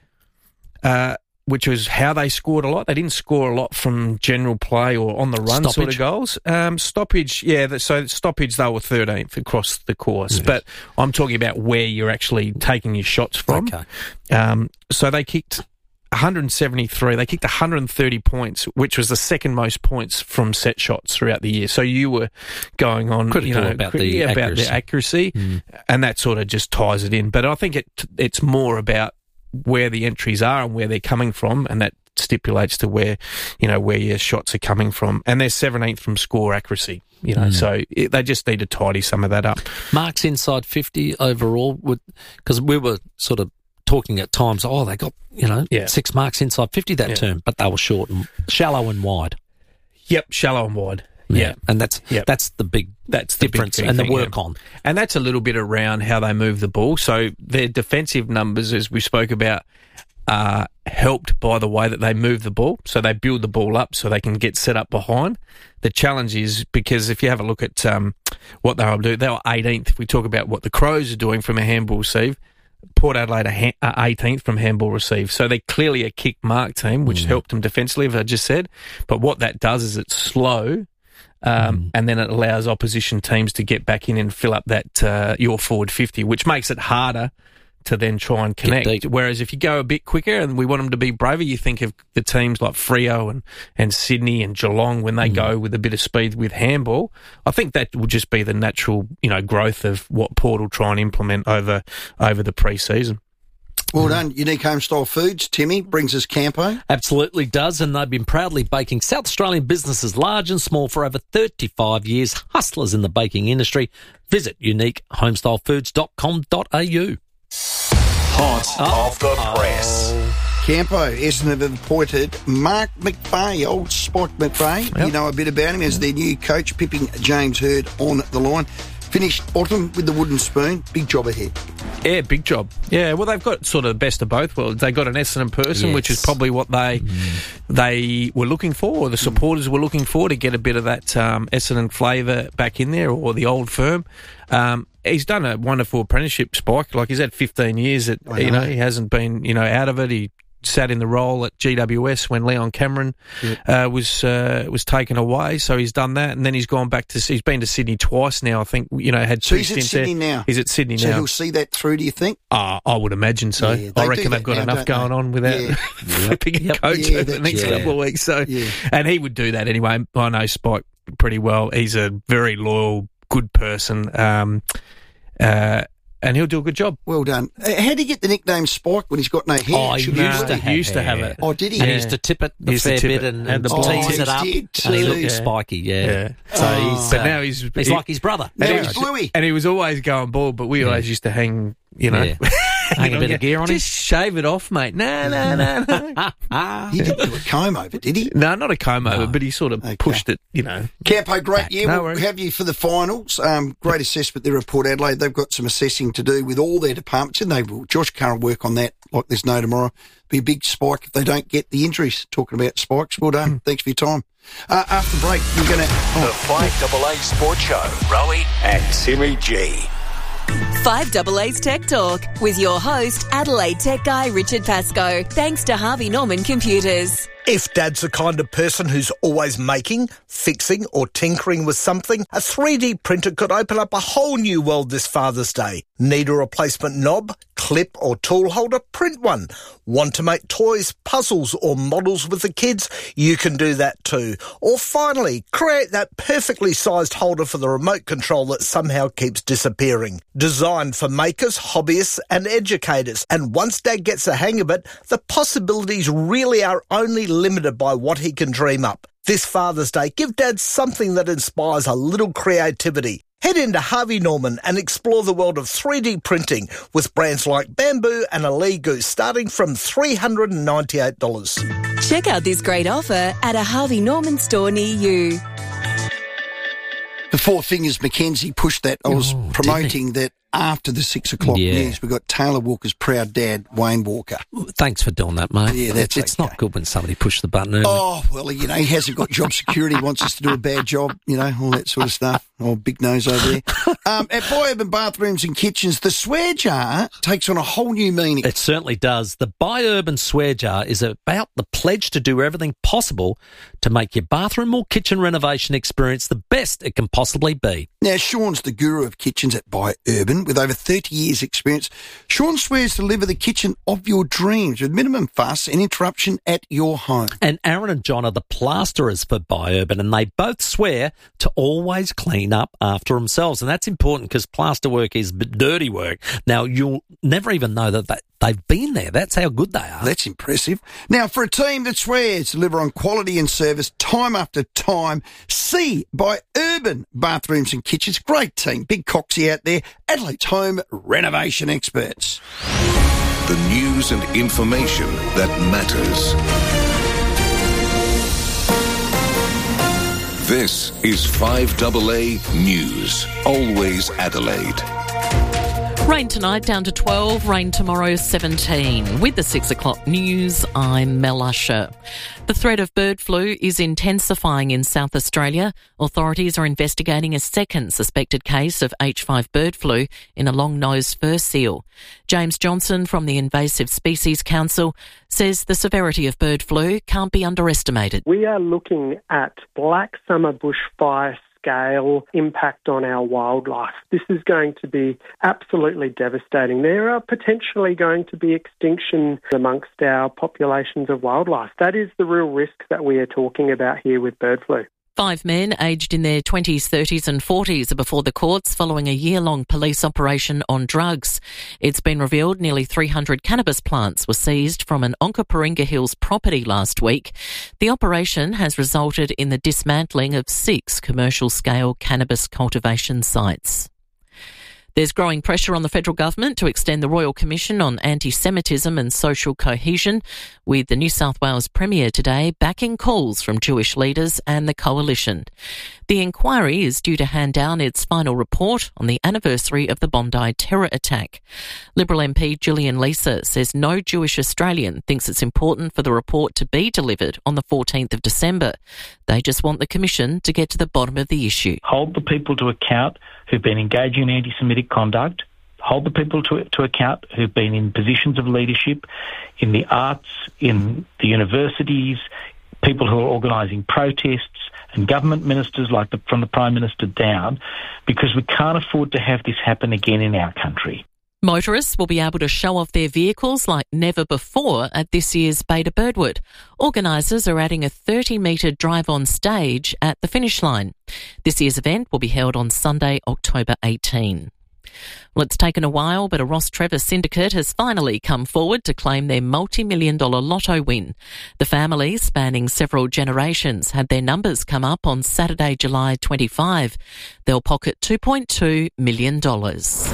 F: uh, which was how they scored a lot. They didn't score a lot from general play or on the run
A: Stoppage.
F: sort of goals. Um, stoppage, yeah, the, so stoppage they were thirteenth across the course.
A: Yes.
F: But I'm talking about where you're actually taking your shots from.
A: Okay.
F: Um, so they kicked one hundred seventy-three. They kicked one hundred thirty points, which was the second most points from set shots throughout the year. So you were going on
A: Critical
F: you know,
A: about
F: cri-
A: the
F: yeah, about
A: accuracy.
F: the accuracy,
A: Mm.
F: and that sort of just ties it in. But I think it it's more about where the entries are and where they're coming from, and that stipulates to where you know where your shots are coming from. And they're seventeenth from score accuracy. You know,
A: Mm.
F: so it, they just need to tidy some of that up.
A: Marks inside fifty overall, because we were sort of talking at times, oh, they got, you know,
F: Yeah.
A: six marks inside fifty that
F: Yeah.
A: term, but they were short and shallow and wide.
F: Yep, shallow and wide. Yeah.
A: And that's
F: Yep.
A: that's the big
F: That's the big
A: difference
F: thing,
A: and the
F: thing,
A: work
F: yeah.
A: on.
F: And that's a little bit around how they move the ball. So their defensive numbers, as we spoke about, are helped by the way that they move the ball. So they build the ball up so they can get set up behind. The challenge is, because if you have a look at um, what they were doing, they were eighteenth. If we talk about what the Crows are doing from a handball receive, Port Adelaide are ha- are eighteenth from handball receive. So they're clearly a kick mark team, which
A: Mm.
F: helped them defensively, as I just said. But what that does is it's slow, um,
A: Mm.
F: and then it allows opposition teams to get back in and fill up that uh, your forward fifty, which makes it harder to then try and connect. Whereas if you go a bit quicker and we want them to be braver, you think of the teams like Freo and, and Sydney and Geelong when they mm. go with a bit of speed with handball. I think that will just be the natural, you know, growth of what Port will try and implement over over the pre-season.
B: Well done. Unique Homestyle Foods, Timmy, brings us Campo.
A: Absolutely does, and they've been proudly baking South Australian businesses large and small for over thirty-five years. Hustlers in the baking industry. Visit unique homestyle foods dot com dot a u.
O: Hot oh. off the press.
B: Campo, Essendon have appointed Mark McVeigh, old Spike McVeigh. Yep. You know a bit about him as their new coach, pipping James Hird on the line. Finished bottom with the wooden spoon. Big job ahead.
F: Yeah, big job. Yeah, well, they've got sort of the best of both worlds. They got an Essendon person,
A: yes.
F: which is probably what they mm. they were looking for, or the supporters mm. were looking for, to get a bit of that um, Essendon flavour back in there, or the old firm. Um, he's done a wonderful apprenticeship, Spike. Like, he's had fifteen years. At, know. You know, he hasn't been, you know, out of it. He sat in the role at G W S when Leon Cameron yep. uh, was uh, was taken away, so he's done that, and then he's gone back to he's been to Sydney twice now. I think, you know, had two
B: so
F: stints
B: there. He's at Sydney
F: there.
B: now.
F: He's at Sydney
B: so
F: now.
B: So he'll see that through, do you think?
F: Uh, I would imagine so.
B: Yeah, they
F: I reckon they've got
B: now,
F: enough going
B: they?
F: on without
B: yeah.
F: flipping
B: yep.
F: a coach
B: yeah,
F: over the next
B: yeah.
F: couple of weeks. So,
B: yeah.
F: and he would do that anyway. I know Spike pretty well. He's a very loyal, good person. Um, uh, And he'll do a good job.
B: Well done. Uh, how did he get the nickname Spike when he's got no hair?
A: Oh, he
B: Should
A: used, to,
F: he
A: have
F: used to have it.
B: Oh, did he?
A: And
B: yeah.
A: he used to tip it a
F: he
A: fair
F: tip
A: bit
F: it.
A: and,
F: and the
A: oh, tease it up.
B: Did
A: And he looked
F: yeah.
A: spiky, yeah.
F: yeah.
A: So
B: oh.
A: he's,
F: but
A: uh,
F: now he's...
A: He's
F: he,
A: like his brother.
B: Now
F: and
B: he's
F: he,
B: bluey.
F: And he was always going bald, but we
A: yeah.
F: always used to hang, you know...
A: Yeah. Hang a bit of gear on him.
F: Just shave it off, mate. No, no, no, no.
B: He didn't do a comb over, did he?
F: No, not a comb over,
A: No.
F: but he sort of
B: Okay.
F: pushed it, you know.
B: Campo, great year.
F: No
B: we'll
F: worries.
B: have you for the finals. Um, great assessment there at Port Adelaide. They've got some assessing to do with all their departments, and they will. Josh Carr will work on that like there's no tomorrow. Be a big spike if they don't get the injuries. Talking about spikes. Well done. Thanks for your time. Uh, after the break, we're going to...
O: The five double A Sports Show. Rowie and Timmy G.
N: five double A's Tech Talk with your host, Adelaide Tech guy Richard Pascoe. Thanks to Harvey Norman Computers.
D: If Dad's the kind of person who's always making, fixing or tinkering with something, a three D printer could open up a whole new world this Father's Day. Need a replacement knob, clip or tool holder? Print one. Want to make toys, puzzles or models with the kids? You can do that too. Or finally, create that perfectly sized holder for the remote control that somehow keeps disappearing. Designed for makers, hobbyists and educators. And once Dad gets the hang of it, the possibilities really are only limited by what he can dream up. This Father's Day, give Dad something that inspires a little creativity. Head into Harvey Norman and explore the world of three D printing with brands like Bamboo and Aligo starting from three hundred ninety-eight dollars.
N: Check out this great offer at a Harvey Norman store near you.
B: The Four Fingers Mackenzie pushed that. I was
A: Oh,
B: promoting that after the six o'clock
A: Yeah.
B: news. We've got Taylor Walker's proud dad, Wayne Walker.
A: Thanks for doing that, mate.
B: Yeah, that's
A: it's
B: okay.
A: not good when somebody pushes the button early.
B: Oh, well, you know, he hasn't got job security, wants us to do a bad job, you know, all that sort of stuff. Oh, big nose over there. Um, at Buy Urban Bathrooms and Kitchens, the swear jar takes on a whole new meaning.
A: It certainly does. The Buy Urban Swear Jar is about the pledge to do everything possible to make your bathroom or kitchen renovation experience the best it can possibly be.
B: Now, Sean's the guru of kitchens at Buy Urban with over thirty years experience. Sean swears to deliver the kitchen of your dreams with minimum fuss and interruption at your home.
A: And Aaron and John are the plasterers for Buy Urban, and they both swear to always clean up after themselves. And that's important because plaster work is b- dirty work. Now, you'll never even know that they, they've been there. That's how good they are.
B: That's impressive. Now, for a team that swears to deliver on quality and service time after time, see Buy Urban Bathrooms and Kitchens. Great team. Big Coxie out there. Adelaide's home renovation experts.
O: The news and information that matters. This is five double A News. Always Adelaide.
H: Rain tonight down to twelve, rain tomorrow seventeen. With the six o'clock news, I'm Mel Usher. The threat of bird flu is intensifying in South Australia. Authorities are investigating a second suspected case of H five bird flu in a long-nosed fur seal. James Johnson from the Invasive Species Council says the severity of bird flu can't be underestimated.
W: We are looking at black summer bushfire
G: scale impact on our wildlife. This is going to be absolutely devastating. There are potentially going to be extinction amongst our populations of wildlife. That is the real risk that we are talking about here with bird flu.
H: Five men aged in their twenties, thirties and forties are before the courts following a year-long police operation on drugs. It's been revealed nearly three hundred cannabis plants were seized from an Onkaparinga Hills property last week. The operation has resulted in the dismantling of six commercial-scale cannabis cultivation sites. There's growing pressure on the federal government to extend the Royal Commission on Anti-Semitism and Social Cohesion, with the New South Wales Premier today backing calls from Jewish leaders and the coalition. The inquiry is due to hand down its final report on the anniversary of the Bondi terror attack. Liberal M P Gillian Leeser says no Jewish Australian thinks it's important for the report to be delivered on the fourteenth of December. They just want the Commission to get to the bottom of the issue.
I: Hold the people to account who've been engaging in anti-Semitic conduct, hold the people to, to account who've been in positions of leadership in the arts, in the universities, people who are organising protests, and government ministers like the, from the Prime Minister down, because we can't afford to have this happen again in our country.
H: Motorists will be able to show off their vehicles like never before at this year's Beta Birdwood. Organisers are adding a thirty metre drive-on stage at the finish line. This year's event will be held on Sunday, October eighteenth. Well, it's taken a while, but a Ross Trevor syndicate has finally come forward to claim their multi-million dollar lotto win. The family, spanning several generations, had their numbers come up on Saturday, July twenty-fifth. They'll pocket two point two million dollars.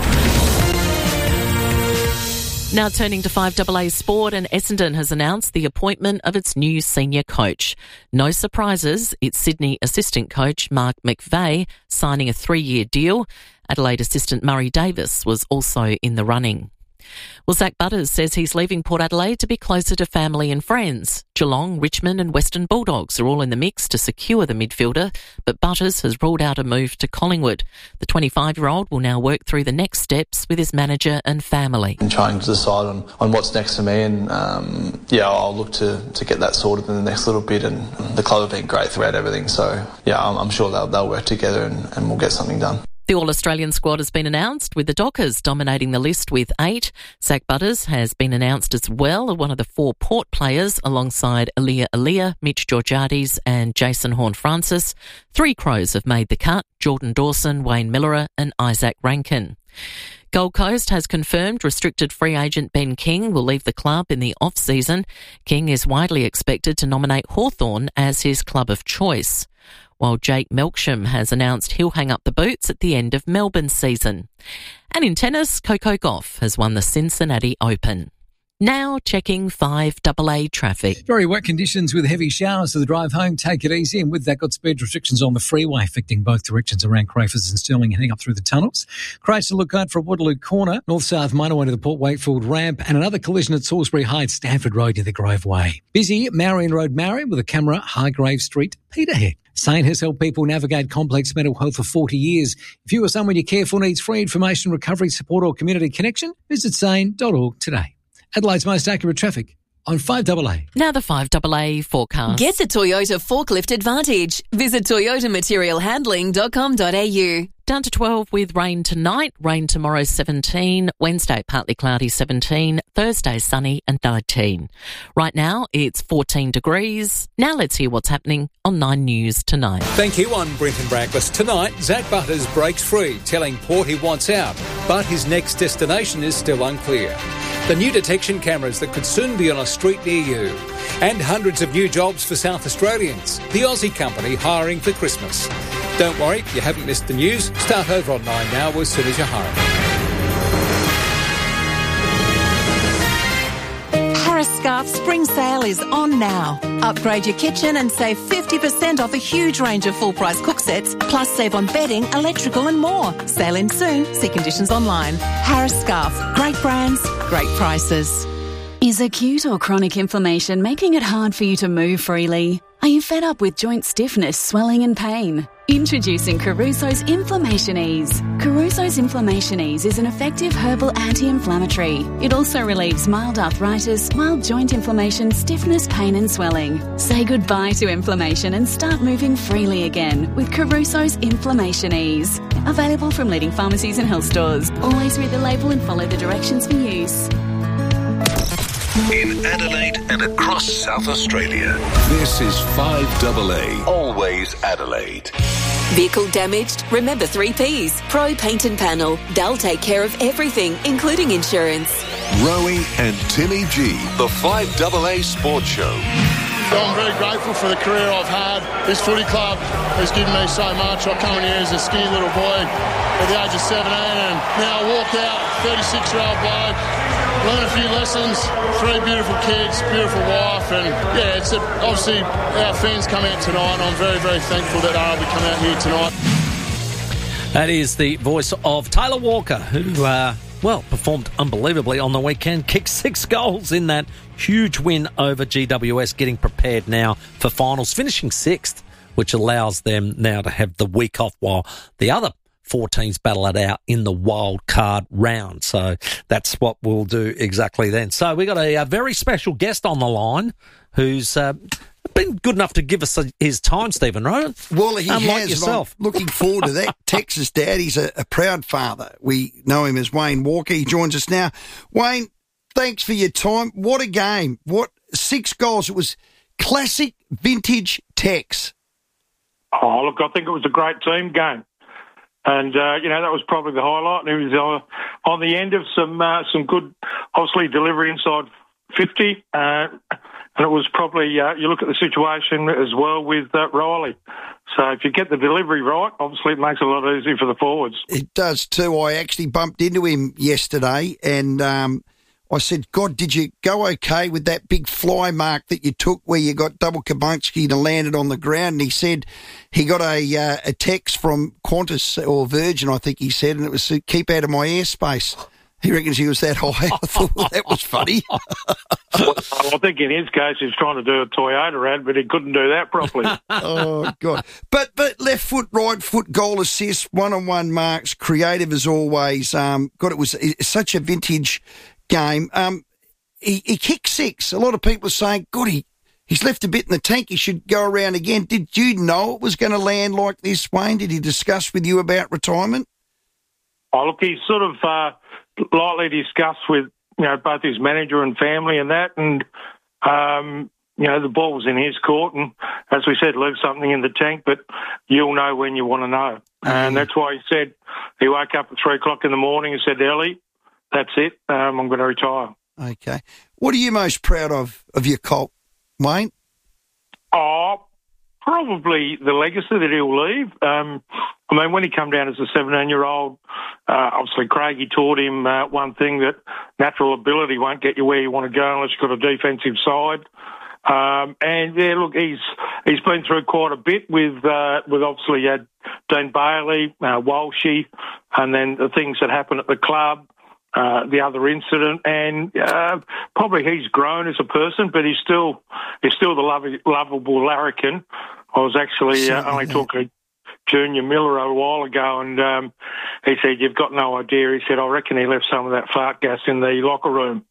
H: Now turning to five A A Sport, and Essendon has announced the appointment of its new senior coach. No surprises, it's Sydney assistant coach Mark McVeigh signing a three-year deal. Adelaide assistant Murray Davis was also in the running. Well, Zach Butters says he's leaving Port Adelaide to be closer to family and friends. Geelong, Richmond and Western Bulldogs are all in the mix to secure the midfielder, but Butters has ruled out a move to Collingwood. The twenty-five-year-old will now work through the next steps with his manager and family.
V: And trying to decide on, on what's next for me, and um, yeah, I'll look to, to get that sorted in the next little bit, and the club have been great throughout everything, so yeah, I'm, I'm sure they'll, they'll work together and, and we'll get something done.
H: The All-Australian squad has been announced, with the Dockers dominating the list with eight. Zach Butters has been announced as well, one of the four Port players, alongside Aaliyah Aaliyah, Mitch Georgiades and Jason Horne-Francis. Three Crows have made the cut: Jordan Dawson, Wayne Miller and Isaac Rankin. Gold Coast has confirmed restricted free agent Ben King will leave the club in the off-season. King is widely expected to nominate Hawthorn as his club of choice, while Jake Melksham has announced he'll hang up the boots at the end of Melbourne's season. And in tennis, Coco Gauff has won the Cincinnati Open. Now checking five A A traffic.
E: Very wet conditions with heavy showers, so the drive home, take it easy. And with that, got speed restrictions on the freeway affecting both directions around Crafers and Stirling, heading up through the tunnels. Crash to look out for Waterloo Corner, north-south motorway to the Port Wakefield ramp, and another collision at Salisbury Heights, Stanford Road near the Grove Way. Busy Marion Road, Marion, with a camera, Highgrave Street, Peterhead. Sane has helped people navigate complex mental health for forty years. If you or someone you care for needs free information, recovery support or community connection, visit sane dot org today. Adelaide's most accurate traffic on five A A.
H: Now the five A A forecast.
N: Get the Toyota Forklift Advantage. Visit toyota material handling dot com dot a u.
H: Down to twelve with rain tonight, rain tomorrow seventeen, Wednesday partly cloudy seventeen, Thursday sunny and nineteen. Right now it's fourteen degrees. Now let's hear what's happening on Nine News tonight.
W: Thank you, I'm Brenton Braglis. Tonight, Zach Butters breaks free, telling Port he wants out, but his next destination is still unclear. The new detection cameras that could soon be on a street near you. And hundreds of new jobs for South Australians. The Aussie company hiring for Christmas. Don't worry, you haven't missed the news. Start over on Nine now as soon as you're home.
X: Harris Scarf Spring Sale is on now. Upgrade your kitchen and save fifty percent off a huge range of full-price cook sets, plus save on bedding, electrical and more. Sale ends soon. See conditions online. Harris Scarf. Great brands, great prices.
Y: Is acute or chronic inflammation making it hard for you to move freely?
J: Are you fed up with joint stiffness, swelling and pain? Introducing Caruso's Inflammation Ease. Caruso's Inflammation Ease is an effective herbal anti-inflammatory. It also relieves mild arthritis, mild joint inflammation, stiffness, pain and swelling. Say goodbye to inflammation and start moving freely again with Caruso's Inflammation Ease. Available from leading pharmacies and health stores. Always read the label and follow the directions for use.
O: In Adelaide and across South Australia, this is five A A, always Adelaide.
N: Vehicle damaged? Remember three Ps. Pro Paint and Panel. They'll take care of everything, including insurance.
O: Rowie and Timmy G, the five A A Sports Show.
K: I'm very grateful for the career I've had. This footy club has given me so much. I come in here as a skinny little boy at the age of seventeen, and now I walk out, thirty-six-year-old bloke, learn a few lessons, three beautiful kids, beautiful wife, and yeah, it's a, obviously our fans come out tonight, and I'm very, very thankful that they'll be coming out here tonight.
A: That is the voice of Taylor Walker, who, uh, well, performed unbelievably on the weekend, kicked six goals in that huge win over G W S, getting prepared now for finals, finishing sixth, which allows them now to have the week off while the other four teams battle it out in the wild card round. So that's what we'll do exactly then. So we got a, a very special guest on the line who's uh, been good enough to give us a, his time, Stephen Rowe.
B: Well, he
A: Unlike
B: has.
A: yourself.
B: I'm looking forward to that. Texas dad, he's a, a proud father. We know him as Wayne Walker. He joins us now. Wayne, thanks for your time. What a game. What six goals. It was classic vintage Tex.
L: Oh, look, I think it was a great team game. And, uh, you know, that was probably the highlight. And it was uh, on the end of some uh, some good, obviously, delivery inside fifty. Uh, and it was probably, uh, you look at the situation as well with uh, Riley. So if you get the delivery right, obviously it makes it a lot easier for the forwards.
B: It does too. I actually bumped into him yesterday and um, I said, God, did you go okay with that big fly mark that you took where you got double Kabunski to land it on the ground? And he said he got a uh, a text from Qantas or Virgin, I think he said, and it was to keep out of my airspace. He reckons he was that high. I thought, well, that was funny.
L: Well, I think in his case he's trying to do a Toyota ad, but he couldn't do that properly.
B: Oh, God. But but left foot, right foot, goal assist, one-on-one marks, creative as always. Um, God, it was it's such a vintage game. Um, he, he kicked six. A lot of people are saying, God, he, he's left a bit in the tank. He should go around again. Did you know it was going to land like this, Wayne? Did he discuss with you about retirement?
L: Oh, look, he's sort of uh, lightly discussed with, you know, both his manager and family and that, and, um, you know, the ball was in his court, and as we said, leave something in the tank, but you'll know when you want to know. Mm. And that's why he said, he woke up at three o'clock in the morning and said, Ellie, that's it, um, I'm going to retire.
B: Okay. What are you most proud of, of your Colt, Wayne?
L: Oh, probably the legacy that he'll leave. Um, I mean, when he came down as a seventeen-year-old, uh, obviously Craigie taught him uh, one thing, that natural ability won't get you where you want to go unless you've got a defensive side. Um, and, yeah, look, he's he's been through quite a bit with, uh, with obviously uh, Dean Bailey, uh, Walshy, and then the things that happened at the club. Uh, the other incident, and uh, probably he's grown as a person, but he's still he's still the lovely, lovable larrikin. I was actually uh, only talking to Junior Miller a while ago, and um, he said, "You've got no idea." He said, "I reckon he left some of that fart gas in the locker room."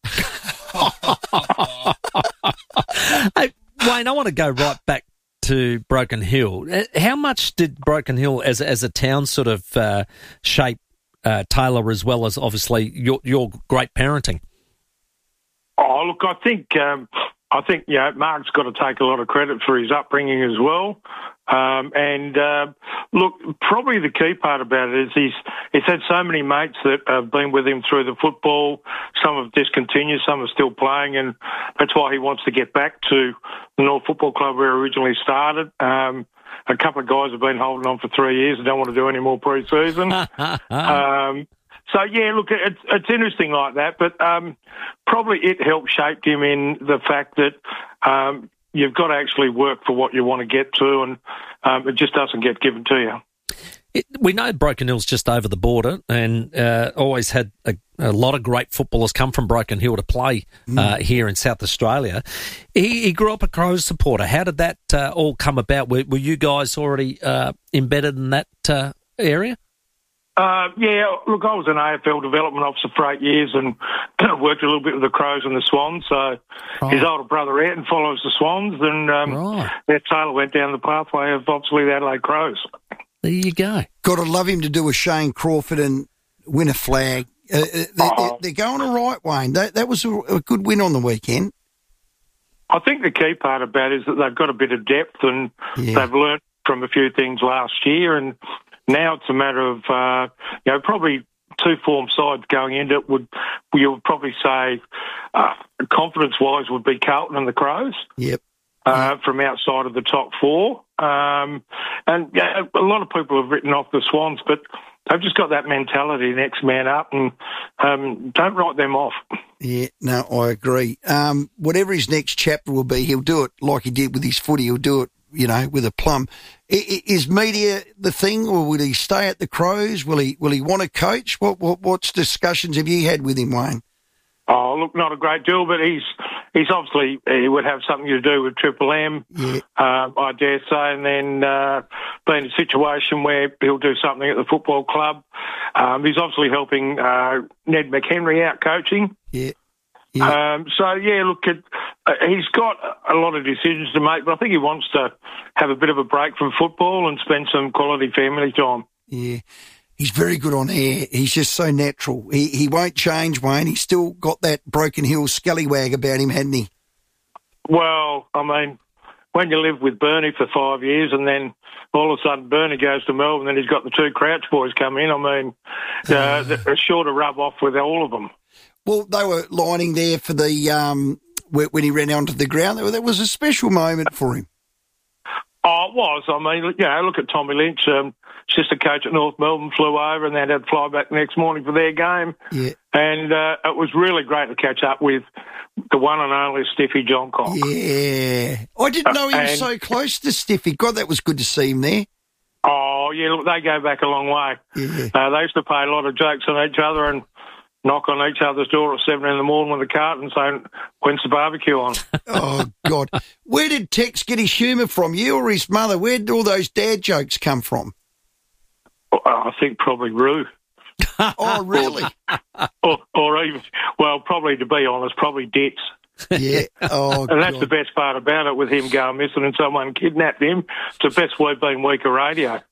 A: Hey, Wayne, I want to go right back to Broken Hill. How much did Broken Hill, as as a town, sort of uh, shape Uh, Taylor, as well as obviously your your great parenting?
L: Oh, look, I think um, I think you know, Mark's got to take a lot of credit for his upbringing as well. Um, and uh, look, probably the key part about it is he's he's had so many mates that have been with him through the football. Some have discontinued, some are still playing, and that's why he wants to get back to the North Football Club where he originally started. Um, A couple of guys have been holding on for three years and don't want to do any more pre-season. um, so, yeah, look, it's, it's interesting like that, but um, probably it helped shape him in the fact that um, you've got to actually work for what you want to get to, and um, it just doesn't get given to you.
A: It, we know Broken Hill's just over the border, and uh, always had a, a lot of great footballers come from Broken Hill to play uh,
B: Mm.
A: here in South Australia. He, he grew up a Crows supporter. How did that uh, all come about? Were, were you guys already uh, embedded in that uh, area?
L: Uh, yeah, look, I was an A F L development officer for eight years and worked a little bit with the Crows and the Swans. So
A: Right.
L: his older brother Ayrton follows the Swans, and um,
A: Right.
L: their Taylor went down the pathway of obviously the Adelaide Crows.
A: There you go.
B: Got to love him to do a Shane Crawford and win a flag. Uh, uh, they,
L: Oh.
B: they're, they're going all right, Wayne. That, that was a, a good win on the weekend.
L: I think the key part about it is that they've got a bit of depth, and
B: Yeah.
L: they've learnt from a few things last year, and now it's a matter of, uh, you know, probably two form sides going into it would, you would probably say, uh, confidence-wise would be Carlton and the Crows.
B: Yep.
L: Uh, from outside of the top four. Um, and yeah, a lot of people have written off the Swans, but they've just got that mentality, next man up, and um, don't write them off.
B: Yeah, no, I agree. Um, whatever his next chapter will be, he'll do it like he did with his footy. He'll do it, you know, with a plum. I, I, is media the thing, or will he stay at the Crows? Will he Will he want to coach? What What What's discussions have you had with him, Wayne?
L: Oh, look, not a great deal, but he's he's obviously, he would have something to do with Triple M,
B: Yeah.
L: uh, I dare say, and then uh, be in a situation where he'll do something at the football club. Um, he's obviously helping uh, Ned McHenry out coaching.
B: Yeah.
L: Um, so, yeah, look, it, uh, he's got a lot of decisions to make, but I think he wants to have a bit of a break from football and spend some quality family time.
B: Yeah. He's very good on air. He's just so natural. He he won't change, Wayne. He's still got that Broken Hill scallywag about him, hadn't he?
L: Well, I mean, when you live with Bernie for five years and then all of a sudden Bernie goes to Melbourne and he's got the two Crouch boys come in, I mean, uh, they're sure to rub off with all of them.
B: Well, they were lining there for the um when when he ran onto the ground. That was a special moment for him.
L: Oh, it was. I mean, you know, look at Tommy Lynch, um, assistant coach at North Melbourne, flew over and then had to fly back the next morning for their game.
B: Yeah.
L: And uh, it was really great to catch up with the one and only Stiffy Johncock.
B: Yeah. I didn't know he was
L: And-
B: so close to Stiffy. God, that was good to see him there.
L: Oh, yeah, look, they go back a long way.
B: Yeah.
L: Uh, they used to play a lot of jokes on each other and knock on each other's door at seven in the morning with a carton saying, when's the barbecue on?
B: Oh, God. Where did Tex get his humour from, you or his mother? Where did all those dad jokes come from?
L: Oh, I think probably Roo.
B: Oh, really?
L: or, or even, well, probably, to be honest, probably Ditz.
B: Yeah. Oh,
L: And that's
B: God.
L: the best part about it, with him going missing and someone kidnapped him. It's the best we've been week of radio.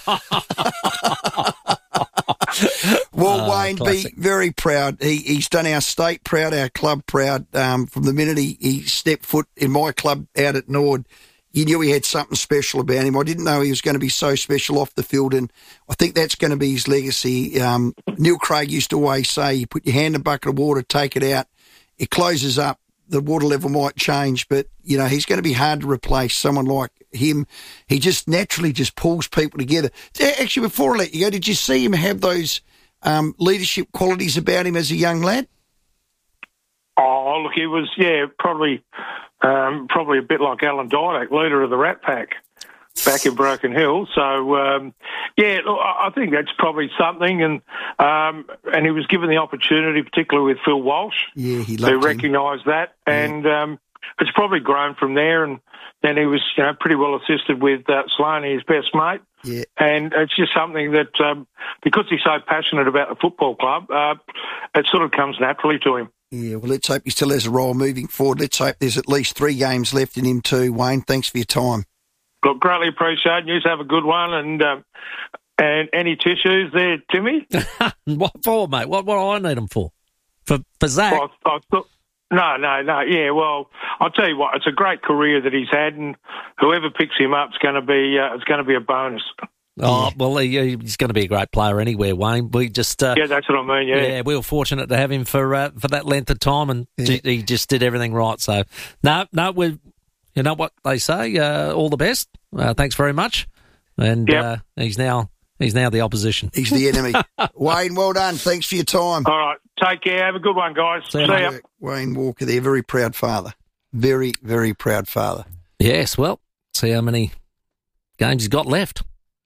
B: Well,
A: Oh,
B: Wayne,
A: classic.
B: be very proud. He, he's done our state proud, our club proud. Um, from the minute he, he stepped foot in my club out at Nord, you knew he had something special about him. I didn't know he was going to be so special off the field, and I think that's going to be his legacy. Um, Neil Craig used to always say, you put your hand in a bucket of water, take it out, it closes up, the water level might change, but, you know, he's going to be hard to replace, someone like him. He just naturally just pulls people together. Actually, before I let you go, did you see him have those um, leadership qualities about him as a young lad?
L: Oh, look, he was, yeah, probably um, probably a bit like Alan Didak, leader of the Rat Pack back in Broken Hill. So, um, yeah, look, I I think that's probably something. And um, and he was given the opportunity, particularly with Phil Walsh,
B: Yeah, he
L: to
B: loved him.
L: recognise that. And um, it's probably grown from there. And then he was, you know, pretty well assisted with uh, Sloaney, his best mate.
B: Yeah.
L: And it's just something that, um, because he's so passionate about the football club, uh, it sort of comes naturally to him.
B: Yeah, well, let's hope he still has a role moving forward. Let's hope there's at least three games left in him too, Wayne. Thanks for your time.
L: Look, greatly appreciate it. You have a good one. And um, and any tissues there, Timmy?
A: What for, mate? What what do I need them for? For for Zach?
L: Well, I, I thought, no, no, no. Yeah, well, I'll tell you what. It's a great career that he's had, and whoever picks him up is going to be uh, it's going to be a bonus.
A: Oh, well, he, he's going to be a great player anywhere, Wayne. We just uh,
L: Yeah, that's what I mean. Yeah,
A: yeah, we were fortunate to have him for uh, for that length of time, and
B: Yeah.
A: he just did everything right. So, no, no, we, you know what they say. Uh, all the best. Uh, thanks very much. And
L: Yep.
A: uh, he's now he's now the opposition.
B: He's the enemy. Wayne, well done. Thanks for your time.
L: All right, take care. Have a good one, guys.
A: See you,
L: See
A: mate.
L: ya.
B: Wayne Walker there, very proud father. Very, very proud father.
A: Yes. Well, see how many games he's got left.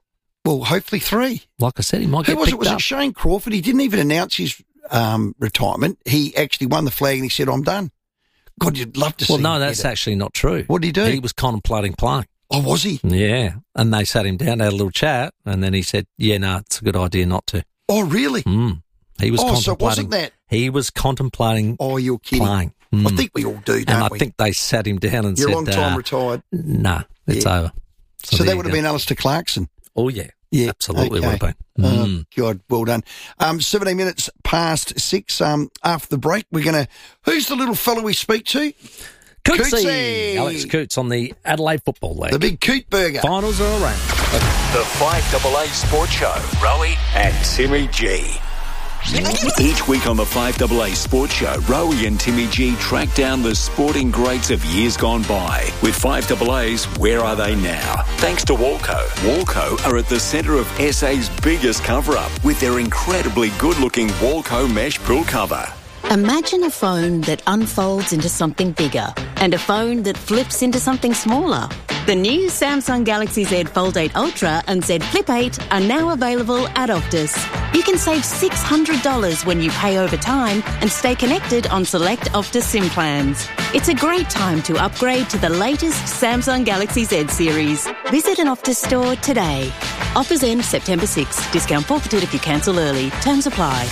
B: Well, hopefully three.
A: Like I said, he might
B: Who
A: get
B: was it?
A: picked
B: Was
A: up.
B: it Shane Crawford? He didn't even announce his um, retirement. He actually won the flag and he said, I'm done. God, you'd love to see
A: Well, no,
B: him
A: that's
B: get it.
A: actually not true.
B: What did he do?
A: He was contemplating playing.
B: Oh, was he?
A: Yeah. And they sat him down, they had a little chat, and then he said, yeah, no, it's a good idea not to.
B: Oh, really?
A: Mm. He was
B: Oh, so it
A: contemplating.
B: wasn't that?
A: He was contemplating
B: Oh, you're kidding.
A: playing.
B: I
A: Mm.
B: think we all do, don't
A: And I
B: we?
A: think they sat him down and
B: You're
A: said,
B: a long time
A: uh,
B: retired.
A: nah, it's
B: Yeah.
A: over.
B: So,
A: there
B: that
A: you
B: would have
A: go.
B: been Alistair Clarkson.
A: Oh, yeah.
B: Yeah,
A: Absolutely
B: okay.
A: would have been.
B: Oh,
A: Mm.
B: God, well done. Um, seventeen minutes past six. Um, after the break, we're going to. Who's the little fellow we speak to?
A: Cootsy.
B: Cootsy.
A: Alex Coots on the Adelaide Football League.
B: The big Coot Burger.
A: Finals are around.
O: The five A A Sports Show. Rowie and Timmy G. Each week on the five A A Sports Show, Rowie and Timmy G track down the sporting greats of years gone by. With five A A's, where are they now? Thanks to Walco. Walco are at the centre of S A's biggest cover-up with their incredibly good-looking Walco mesh pool cover.
C: Imagine a phone that unfolds into something bigger and a phone that flips into something smaller. The new Samsung Galaxy Z Fold eight Ultra and Z Flip eight are now available at Optus. You can save six hundred dollars when you pay over time and stay connected on select Optus SIM plans. It's a great time to upgrade to the latest Samsung Galaxy Z series. Visit an Optus store today. Offers end September sixth. Discount forfeited if you cancel early. Terms apply.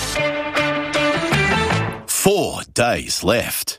M: Four days left.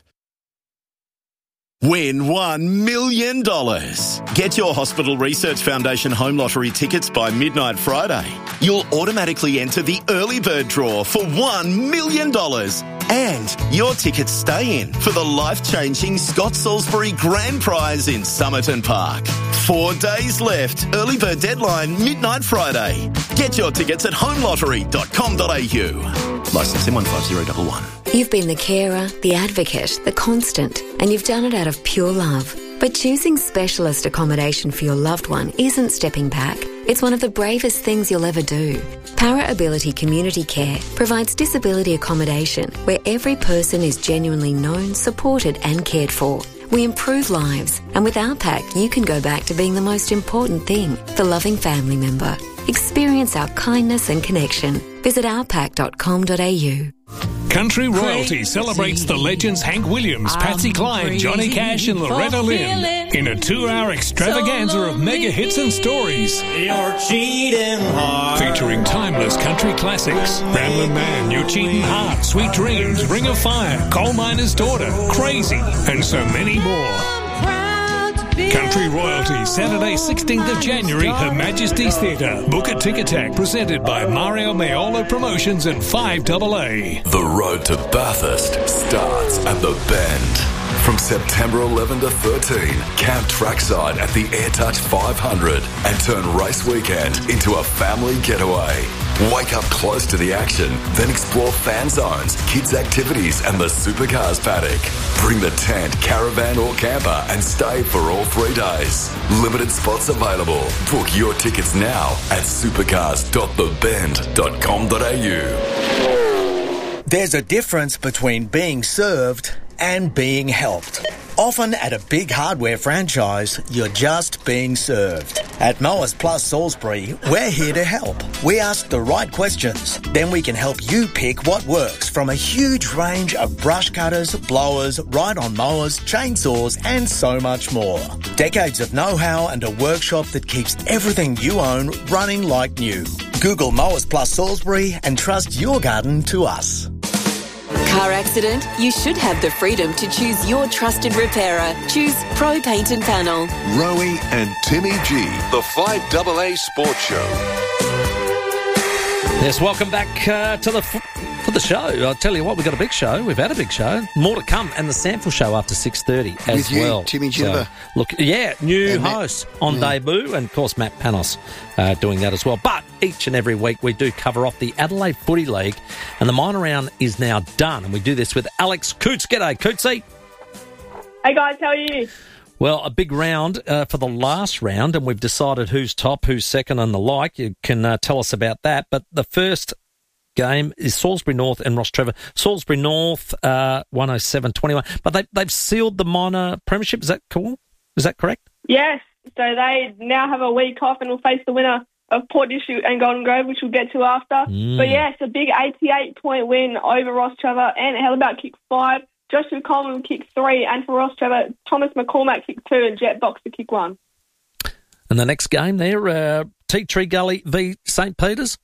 M: Win one million dollars. Get your Hospital Research Foundation Home Lottery tickets by midnight Friday. You'll automatically enter the early bird draw for one million dollars. And your tickets stay in for the life-changing Scott Salisbury Grand Prize in Somerton Park. Four days left. Early bird deadline midnight Friday. Get your tickets at home lottery dot com dot a u. Licence M one five zero one one.
Q: You've been the carer, the advocate, the constant, and you've done it out of pure love. But choosing specialist accommodation for your loved one isn't stepping back. It's one of the bravest things you'll ever do. Para Ability Community Care provides disability accommodation where every person is genuinely known, supported and cared for. We improve lives, and with our pack you can go back to being the most important thing, the loving family member. Experience our kindness and connection. Visit our pack dot com dot a u.
R: Country Royalty celebrates the legends Hank Williams, Patsy Cline, Johnny Cash and Loretta Lynn in a two-hour extravaganza of mega hits and stories.
P: You're cheating hard.
R: Featuring timeless country classics, Ramblin' Man, Your Cheating Heart, Sweet Dreams, Ring of Fire, Coal Miner's Daughter, Crazy, and so many more. Country Royalty, Saturday sixteenth of January, Her Majesty's Theatre. Book a Tic-A-Tac, presented by Mario Maiolo Promotions and five A A.
O: The road to Bathurst starts at the Bend. From September eleventh to thirteenth, camp trackside at the AirTouch five hundred and turn race weekend into a family getaway. Wake up close to the action, then explore fan zones, kids' activities and the supercars paddock. Bring the tent, caravan or camper and stay for all three days. Limited spots available. Book your tickets now at supercars dot the bend dot com dot a u.
D: There's a difference between being served and being helped. Often at a big hardware franchise, you're just being served. At Mowers Plus Salisbury, we're here to help. We ask the right questions, then we can help you pick what works from a huge range of brush cutters, blowers, ride-on mowers, chainsaws and so much more. Decades of know-how and a workshop that keeps everything you own running like new. Google Mowers Plus Salisbury and trust your garden to us.
N: Car accident? You should have the freedom to choose your trusted repairer. Choose Pro Paint and Panel.
O: Rowie and Timmy G, the five A A Sports Show.
A: Yes, welcome back uh, to the f- for the show. I'll tell you what, we've got a big show. We've had a big show. More to come, and the Sample Show after six thirty as
B: With you,
A: well.
B: Timmy Ginniver.
A: So, look, yeah, new
B: And Matt-
A: host on
B: yeah.
A: debut, and of course Matt Panos uh, doing that as well. But each and every week we do cover off the Adelaide Footy League, and the minor round is now done, and we do this with Alex Coots. G'day, Cootsy.
Y: Hey guys, how are you?
A: Well, a big round uh, for the last round, and we've decided who's top, who's second, and the like. You can uh, tell us about that. But the first game is Salisbury North and Ross Trevor. Salisbury North, uh, one oh seven twenty-one. But they, they've sealed the minor premiership. Is that cool? Is that correct?
Y: Yes. So they now have a week off and will face the winner of Port District and Golden Grove, which we'll get to after.
A: Mm.
Y: But yeah, it's a big eighty-eight point win over Ross Trevor. And Hellabout kicked five, Joshua Coleman kicked three, and for Ross Trevor, Thomas McCormack kicked two and Jet Boxer kicked one.
A: And the next game there, uh, Tea Tree Gully v St Peters.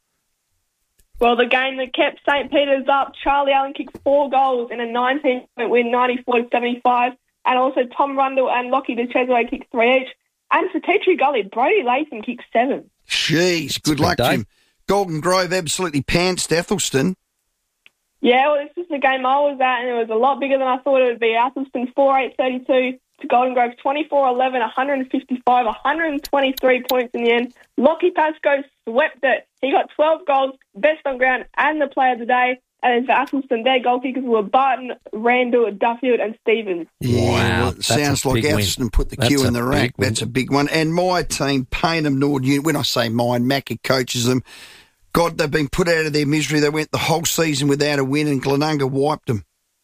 Y: Well, the game that kept St Peters up, Charlie Allen kicked four goals in a nineteen point win, ninety-four to seventy-five. And also Tom Rundle and Lockie DeChesway kicked three each. And for Tea Tree Gully, Brody Latham kicked seven.
B: Jeez, good luck to him. Golden Grove absolutely pantsed Athelston.
Y: Yeah, well, this is the game I was at, and it was a lot bigger than I thought it would be. Athelston four eight thirty-two to Golden Grove twenty-four eleven, one fifty-five, one twenty-three points in the end. Lockie Pascoe swept it. He got twelve goals, best on ground, and the player of the day. And for Athelston, their goal kickers were Barton, Randall, Duffield, and Stevens.
B: Yeah,
A: Wow,
B: well, it sounds like Athelston
A: win.
B: put the
A: That's
B: queue in
A: a
B: the rack.
A: big win.
B: That's a big one. And my team, Paynham Nord Unit, when I say mine, Mackie coaches them. God, they've been put out of their misery. They went the whole season without a win, and Glenunga wiped them.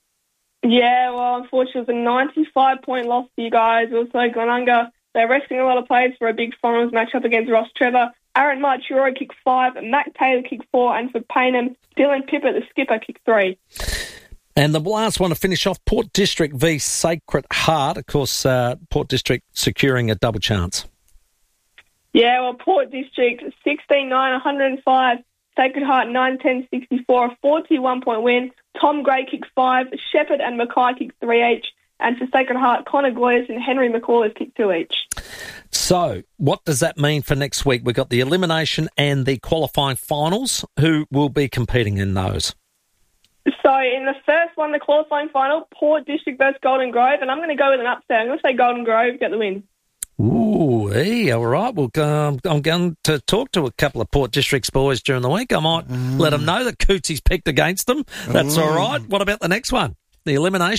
Y: Yeah, well, unfortunately, it was a ninety-five point loss for you guys. Also, Glenunga, they're resting a lot of players for a big finals matchup against Ross Trevor. Aaron Marchioro kicked five, Mac Taylor kicked four, and for Paynham, Dylan Pippert, the skipper, kicked three.
A: And the last one to finish off, Port District v Sacred Heart. Of course, uh, Port District securing a double chance.
Y: Yeah, well, Port District, sixteen nine, one oh five. Sacred Heart, nine ten, sixty-four. A forty-one point win. Tom Gray kicked five. Shepherd and Mackay kicked three each. And for Sacred Heart, Connor Goyers and Henry McCall kicked two each.
A: So, what does that mean for next week? We've got the elimination and the qualifying finals. Who will be competing in those?
Y: So, in the first one, the qualifying final, Port District versus Golden Grove. And I'm going to go with an upset. I'm going to say Golden Grove get the win.
A: Ooh, hey, all right. Well, um, I'm going to talk to a couple of Port District's boys during the week. I might mm. let them know that Cootsy's picked against them. That's mm. all right. What about the next one? The elimination?